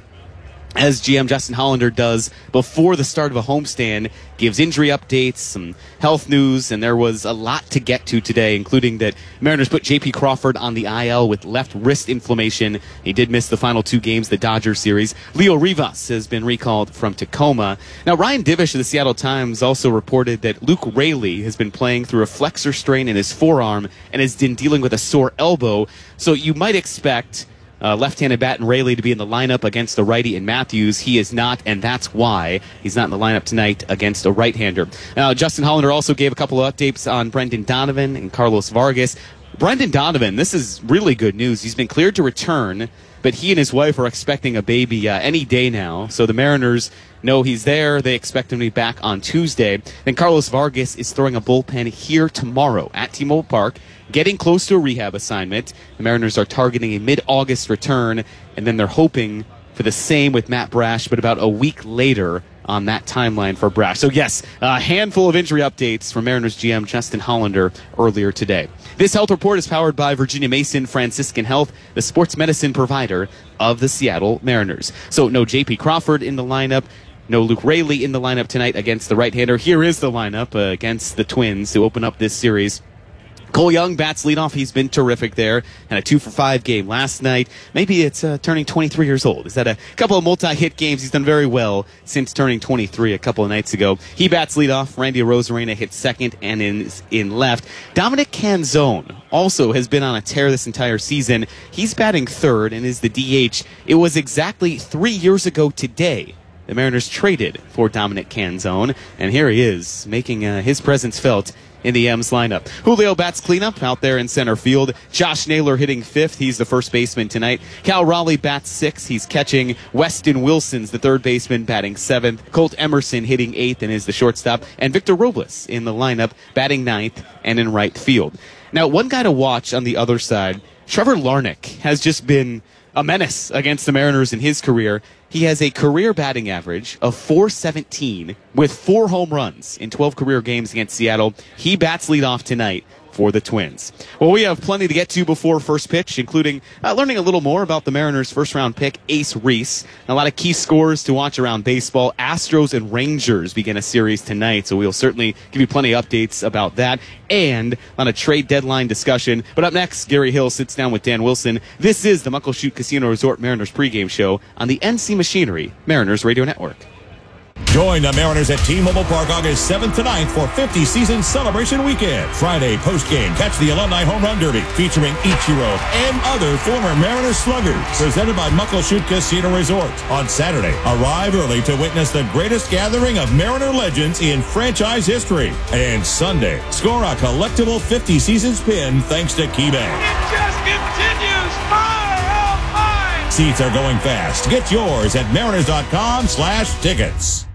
As G M Justin Hollander does before the start of a homestand, gives injury updates, some health news, and there was a lot to get to today, including that Mariners put J P Crawford on the I L with left wrist inflammation. He did miss the final two games of the Dodgers series. Leo Rivas has been recalled from Tacoma. Now, Ryan Divish of the Seattle Times also reported that Luke Raley has been playing through a flexor strain in his forearm and has been dealing with a sore elbow. So you might expect Uh, left-handed bat and Raley to be in the lineup against the righty in Matthews. He is not, and that's why he's not in the lineup tonight against a right-hander. Now, Justin Hollander also gave a couple of updates on Brendan Donovan and Carlos Vargas. Brendan Donovan, this is really good news. He's been cleared to return, but he and his wife are expecting a baby uh, any day now. So the Mariners know he's there. They expect him to be back on Tuesday. Then Carlos Vargas is throwing a bullpen here tomorrow at T-Mobile Park, getting close to a rehab assignment. The Mariners are targeting a mid-August return, and then they're hoping for the same with Matt Brash, but about a week later on that timeline for Brash. So yes, a handful of injury updates from Mariners G M Justin Hollander earlier today. This health report is powered by Virginia Mason Franciscan Health, the sports medicine provider of the Seattle Mariners. So no J P Crawford in the lineup, no Luke Raley in the lineup tonight against the right-hander. Here is the lineup uh, against the Twins to open up this series. Cole Young bats leadoff. He's been terrific there. And a two for five game last night. Maybe it's uh, turning twenty-three years old. Is that a couple of multi-hit games? He's done very well since turning twenty-three a couple of nights ago. He bats leadoff. Randy Arozarena hits second and in, in left. Dominic Canzone also has been on a tear this entire season. He's batting third and is the D H. It was exactly three years ago today the Mariners traded for Dominic Canzone. And here he is, making uh, his presence felt in the M's lineup. Julio bats cleanup out there in center field. Josh Naylor hitting fifth. He's the first baseman tonight. Cal Raleigh bats sixth. He's catching. Weston Wilson's the third baseman, batting seventh. Colt Emerson hitting eighth and is the shortstop. And Victor Robles in the lineup, batting ninth and in right field. Now, one guy to watch on the other side, Trevor Larnach, has just been a menace against the Mariners in his career. He has a career batting average of four seventeen with four home runs in twelve career games against Seattle. He bats leadoff tonight for the Twins. Well, we have plenty to get to before first pitch, including uh, learning a little more about the Mariners' first-round pick, Ace Reese. A lot of key scores to watch around baseball. Astros and Rangers begin a series tonight, so we'll certainly give you plenty of updates about that and on a trade deadline discussion. But up next, Gary Hill sits down with Dan Wilson. This is the Muckleshoot Casino Resort Mariners pregame show on the N C Machinery Mariners Radio Network. Join the Mariners at T-Mobile Park August seventh to ninth for fifty season celebration weekend. Friday postgame, catch the Alumni Home Run Derby featuring Ichiro and other former Mariners sluggers. Presented by Muckleshoot Casino Resort. On Saturday, arrive early to witness the greatest gathering of Mariner legends in franchise history. And Sunday, score a collectible fifty seasons pin thanks to KeyBank. It just continues. Fire, oh, fire. Seats are going fast. Get yours at mariners.com slash tickets.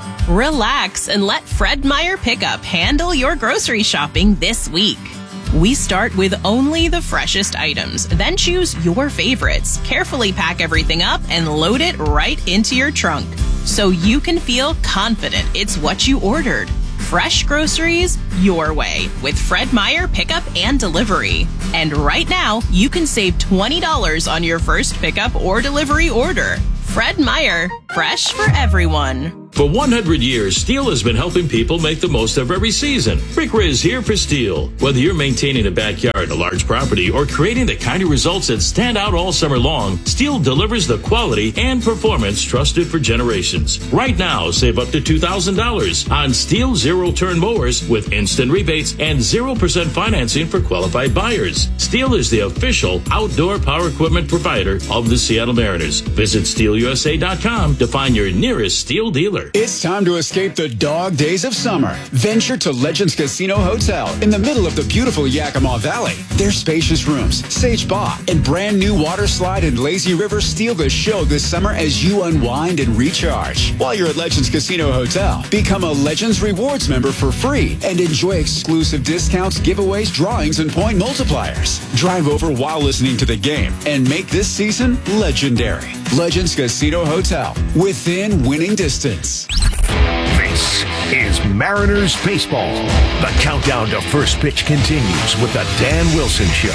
Relax and let Fred Meyer Pickup handle your grocery shopping this week. We start with only the freshest items, then choose your favorites, carefully pack everything up, and load it right into your trunk so you can feel confident it's what you ordered. Fresh groceries your way with Fred Meyer Pickup and Delivery. And right now, you can save twenty dollars on your first pickup or delivery order. Fred Meyer, fresh for everyone. For one hundred years, Steel has been helping people make the most of every season. Rick Riz here for Steel. Whether you're maintaining a backyard, a large property, or creating the kind of results that stand out all summer long, Steel delivers the quality and performance trusted for generations. Right now, save up to two thousand dollars on Steel zero-turn mowers with instant rebates and zero percent financing for qualified buyers. Steel is the official outdoor power equipment provider of the Seattle Mariners. Visit steel u s a dot com to find your nearest Steel dealer. It's time to escape the dog days of summer. Venture to Legends Casino Hotel in the middle of the beautiful Yakima Valley. Their spacious rooms, sage spa, and brand new water slide and lazy river steal the show this summer as you unwind and recharge. While you're at Legends Casino Hotel, become a Legends Rewards member for free and enjoy exclusive discounts, giveaways, drawings, and point multipliers. Drive over while listening to the game and make this season legendary. Legends Casino Hotel, within winning distance. This is Mariners Baseball. The countdown to first pitch continues with the Dan Wilson Show.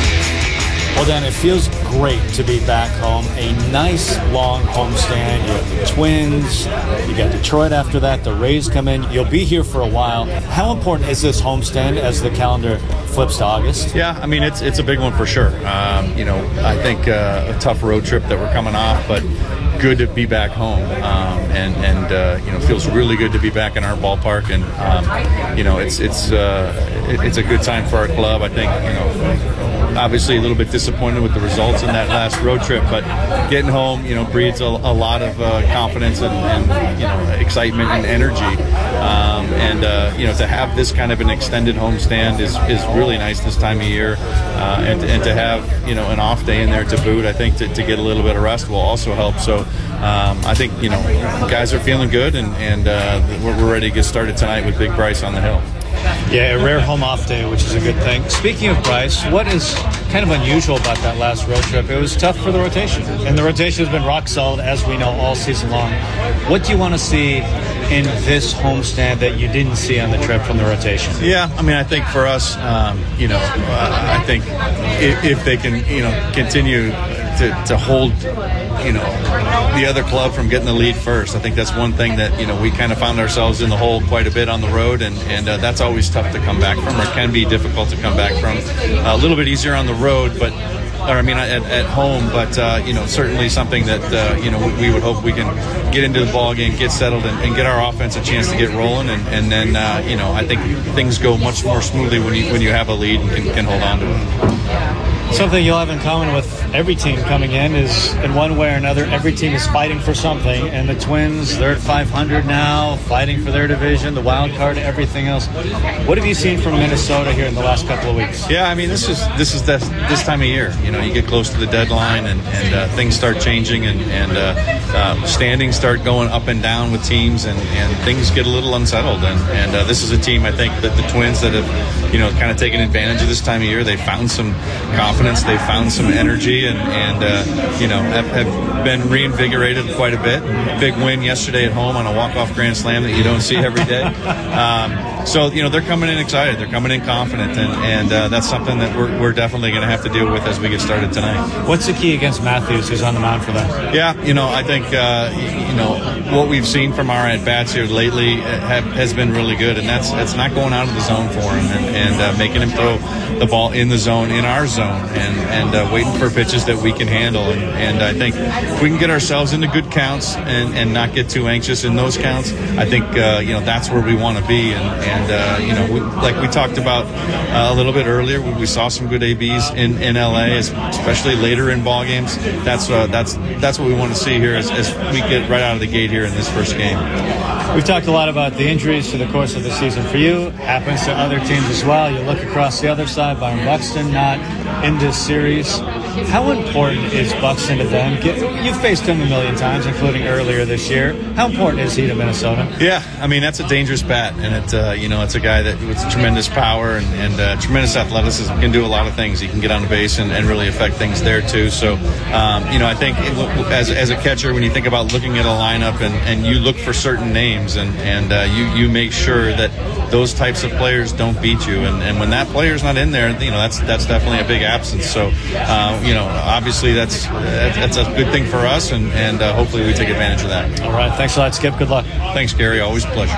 Well, Dan, it feels great to be back home. A nice long homestand. You have the Twins. You got Detroit after that. The Rays come in. You'll be here for a while. How important is this homestand as the calendar flips to August? Yeah, I mean, it's it's a big one for sure. Um, you know, I think uh, a tough road trip that we're coming off, but good to be back home. Um, and, and uh, you know, feels really good to be back in our ballpark. And, um, you know, it's, it's, uh, it, it's a good time for our club. I think, you know, obviously a little bit disappointed with the results in that last road trip, but getting home, you know, breeds a, a lot of uh, confidence and, and, you know, excitement and energy. Um, and, uh, you know, to have this kind of an extended homestand is, is really nice this time of year. Uh, and, and to have, you know, an off day in there to boot, I think to, to get a little bit of rest will also help. So um, I think, you know, guys are feeling good, and, and uh, we're, we're ready to get started tonight with Big Bryce on the hill. Yeah, a rare home off day, which is a good thing. Speaking of Bryce, what is kind of unusual about that last road trip? It was tough for the rotation, and the rotation has been rock solid, as we know, all season long. What do you want to see in this homestand that you didn't see on the trip from the rotation? Yeah, I mean, I think for us, um, you know, uh, I think if, if they can, you know, continue to, to hold, you know, the other club from getting the lead first. I think that's one thing that, you know, we kind of found ourselves in the hole quite a bit on the road, and, and uh, that's always tough to come back from, or can be difficult to come back from. Uh, a little bit easier on the road, but, or I mean, at, at home, but, uh, you know, certainly something that, uh, you know, we, we would hope we can get into the ball game, get settled, and, and get our offense a chance to get rolling, and, and then, uh, you know, I think things go much more smoothly when you when you have a lead and can, can hold on to it. Something you'll have in common with every team coming in is, in one way or another, every team is fighting for something. And the Twins, they're at five hundred now, fighting for their division, the wild card, everything else. What have you seen from Minnesota here in the last couple of weeks? Yeah, I mean, this is this is this, this time of year. You know, you get close to the deadline, and, and uh, things start changing, and, and uh, uh, standings start going up and down with teams, and, and things get a little unsettled. And, and uh, this is a team, I think, that the Twins that have, you know, kind of taken advantage of this time of year. They found some confidence. They found some energy, and, and uh, you know, have, have been reinvigorated quite a bit. Big win yesterday at home on a walk-off grand slam that you don't see every day. Um, so, you know, they're coming in excited. They're coming in confident, and, and uh, that's something that we're, we're definitely going to have to deal with as we get started tonight. What's the key against Matthews, who's on the mound for them? Yeah, you know, I think, uh, you know, what we've seen from our at-bats here lately have, has been really good, and that's that's not going out of the zone for him, and, and uh, making him throw the ball in the zone, in our zone, and, and uh, waiting for pitches pitches that we can handle. And, and I think if we can get ourselves into good counts and, and not get too anxious in those counts, I think uh, you know that's where we want to be. And, and uh, you know, we, like we talked about uh, a little bit earlier, we, we saw some good A Bs in, in L A, especially later in ball games. That's uh, that's that's what we want to see here as, as we get right out of the gate here in this first game. We've talked a lot about the injuries through the course of the season. For you, happens to other teams as well. You look across the other side, Byron Buxton not in this series. How important is Buxton to them? You've faced him a million times, including earlier this year. How important is he to Minnesota? Yeah, I mean, that's a dangerous bat, and it, uh, you know, it's a guy that with tremendous power and, and uh, tremendous athleticism, can do a lot of things. He can get on the base and, and really affect things there too. So, um, you know, I think it, as as a catcher, when you think about looking at a lineup and, and you look for certain names and and uh, you you make sure that those types of players don't beat you, and, and when that player's not in there, you know, that's that's definitely a big absence. So, uh, you know, obviously that's that's a good thing for us, and and uh, hopefully we take advantage of that. All right, thanks a lot, Skip. Good luck. Thanks, Gary. Always a pleasure.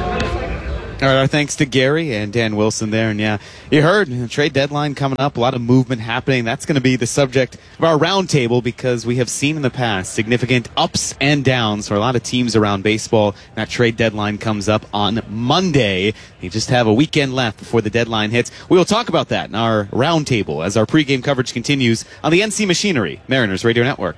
All right, our thanks to Gary and Dan Wilson there. And yeah, you heard the trade deadline coming up, a lot of movement happening. That's going to be the subject of our roundtable, because we have seen in the past significant ups and downs for a lot of teams around baseball. That trade deadline comes up on Monday. You just have a weekend left before the deadline hits. We will talk about that in our roundtable as our pregame coverage continues on the N C Machinery Mariners Radio Network.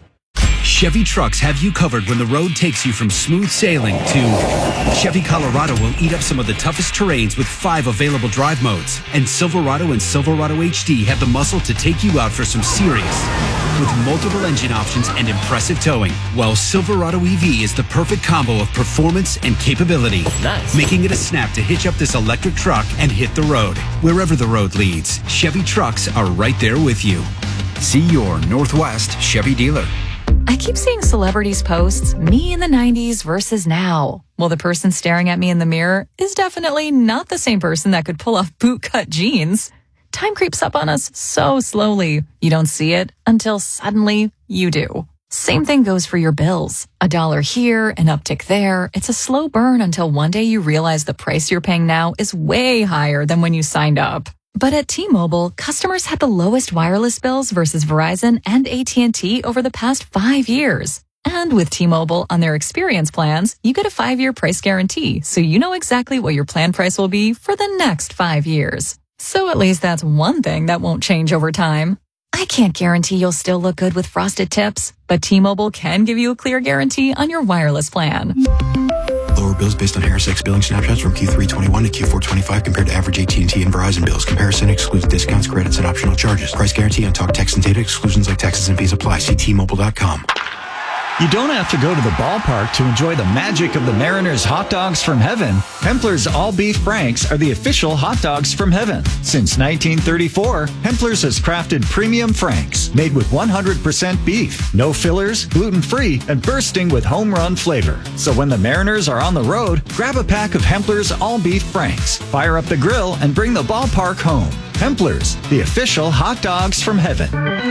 Chevy trucks have you covered when the road takes you from smooth sailing to Chevy Colorado will eat up some of the toughest terrains with five available drive modes. And Silverado and Silverado H D have the muscle to take you out for some serious with multiple engine options and impressive towing. While Silverado E V is the perfect combo of performance and capability. Nice. Making it a snap to hitch up this electric truck and hit the road. Wherever the road leads, Chevy trucks are right there with you. See your Northwest Chevy dealer. I keep seeing celebrities posts, me in the nineties versus now. Well, the person staring at me in the mirror is definitely not the same person that could pull off bootcut jeans. Time creeps up on us so slowly. You don't see it until suddenly you do. Same thing goes for your bills. A dollar here, an uptick there. It's a slow burn until one day you realize the price you're paying now is way higher than when you signed up. But at T-Mobile, customers had the lowest wireless bills versus Verizon and A T and T over the past five years. And with T-Mobile on their experience plans, you get a five-year price guarantee, so you know exactly what your plan price will be for the next five years. So at least that's one thing that won't change over time. I can't guarantee you'll still look good with frosted tips, but T-Mobile can give you a clear guarantee on your wireless plan. Lower bills based on Harris X billing snapshots from Q three twenty-one to Q four twenty-five compared to average A T and T and Verizon bills. Comparison excludes discounts, credits, and optional charges. Price guarantee on talk, text, and data. Exclusions like taxes and fees apply. See T Mobile dot com. You don't have to go to the ballpark to enjoy the magic of the Mariners hot dogs from heaven. Hempler's All-Beef Franks are the official hot dogs from heaven. Since nineteen thirty-four, Hempler's has crafted premium Franks made with one hundred percent beef, no fillers, gluten-free, and bursting with home run flavor. So when the Mariners are on the road, grab a pack of Hempler's All-Beef Franks, fire up the grill, and bring the ballpark home. Hempler's, the official hot dogs from heaven.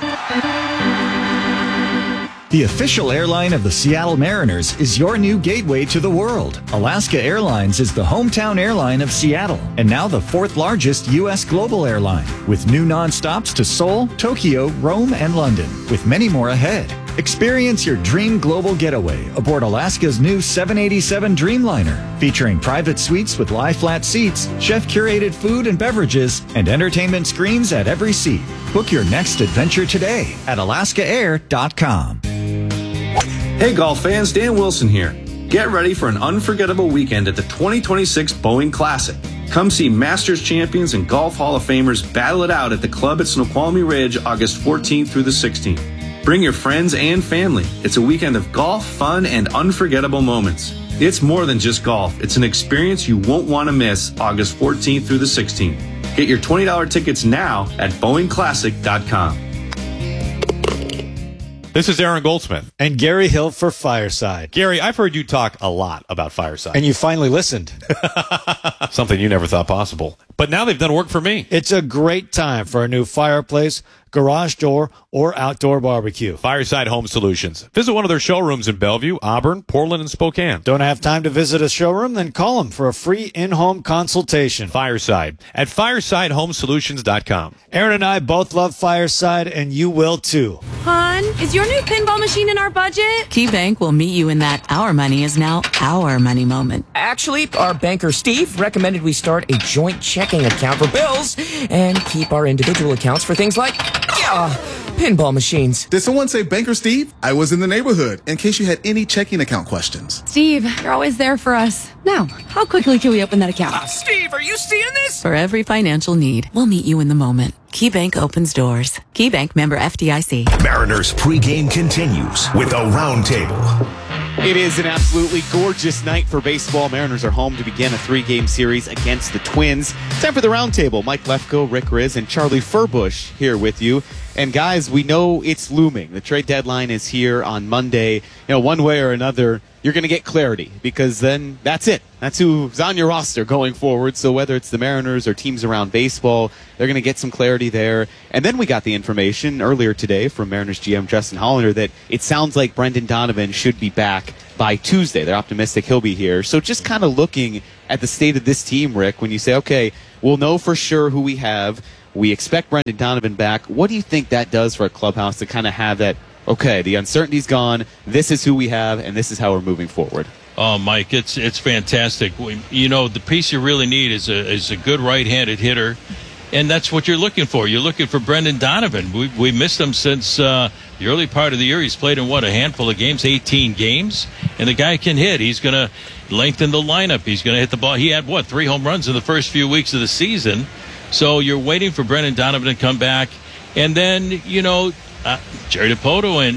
The official airline of the Seattle Mariners is your new gateway to the world. Alaska Airlines is the hometown airline of Seattle, and now the fourth largest U S global airline, with new nonstops to Seoul, Tokyo, Rome, and London, with many more ahead. Experience your dream global getaway aboard Alaska's new seven eighty-seven Dreamliner, featuring private suites with lie-flat seats, chef-curated food and beverages, and entertainment screens at every seat. Book your next adventure today at alaska air dot com. Hey golf fans, Dan Wilson here. Get ready for an unforgettable weekend at the twenty twenty-six Boeing Classic. Come see Masters champions and Golf Hall of Famers battle it out at the club at Snoqualmie Ridge August fourteenth through the sixteenth. Bring your friends and family. It's a weekend of golf, fun, and unforgettable moments. It's more than just golf. It's an experience you won't want to miss August fourteenth through the sixteenth. Get your twenty dollars tickets now at boeing classic dot com. This is Aaron Goldsmith. And Gary Hill for Fireside. Gary, I've heard you talk a lot about Fireside. And you finally listened. Something you never thought possible. But now they've done work for me. It's a great time for a new fireplace, garage door, or outdoor barbecue. Fireside Home Solutions. Visit one of their showrooms in Bellevue, Auburn, Portland, and Spokane. Don't have time to visit a showroom? Then call them for a free in-home consultation. Fireside at fireside home solutions dot com. Aaron and I both love Fireside, and you will too. Hon, is your new pinball machine in our budget? KeyBank will meet you in that our money is now our money moment. Actually, our banker Steve recommended we start a joint checking account for bills and keep our individual accounts for things like uh, pinball machines. Did someone say Banker Steve? I was in the neighborhood in case you had any checking account questions. Steve, you're always there for us. Now, how quickly can we open that account? Uh, Steve, are you seeing this? For every financial need, we'll meet you in the moment. KeyBank opens doors. KeyBank member F D I C. Mariners pregame continues with a roundtable. It is an absolutely gorgeous night for baseball. Mariners are home to begin a three-game series against the Twins. Time for the roundtable. Mike Lefko, Rick Riz, and Charlie Furbush here with you. And guys, we know it's looming. The trade deadline is here on Monday. You know, one way or another, you're going to get clarity because then that's it. That's who's on your roster going forward. So whether it's the Mariners or teams around baseball, they're going to get some clarity there. And then we got the information earlier today from Mariners G M Justin Hollander that it sounds like Brendan Donovan should be back by Tuesday. They're optimistic he'll be here. So just kind of looking at the state of this team, Rick, when you say, okay, we'll know for sure who we have. We expect Brendan Donovan back. What do you think that does for a clubhouse to kind of have that, okay, the uncertainty's gone, this is who we have, and this is how we're moving forward? Oh, Mike, it's it's fantastic. We, you know, the piece you really need is a is a good right-handed hitter, and that's what you're looking for. You're looking for Brendan Donovan. We we missed him since uh, the early part of the year. He's played in, what, a handful of games, eighteen games, and the guy can hit. He's going to lengthen the lineup. He's going to hit the ball. He had, what, three home runs in the first few weeks of the season. So you're waiting for Brendan Donovan to come back. And then, you know, uh, Jerry Dipoto and,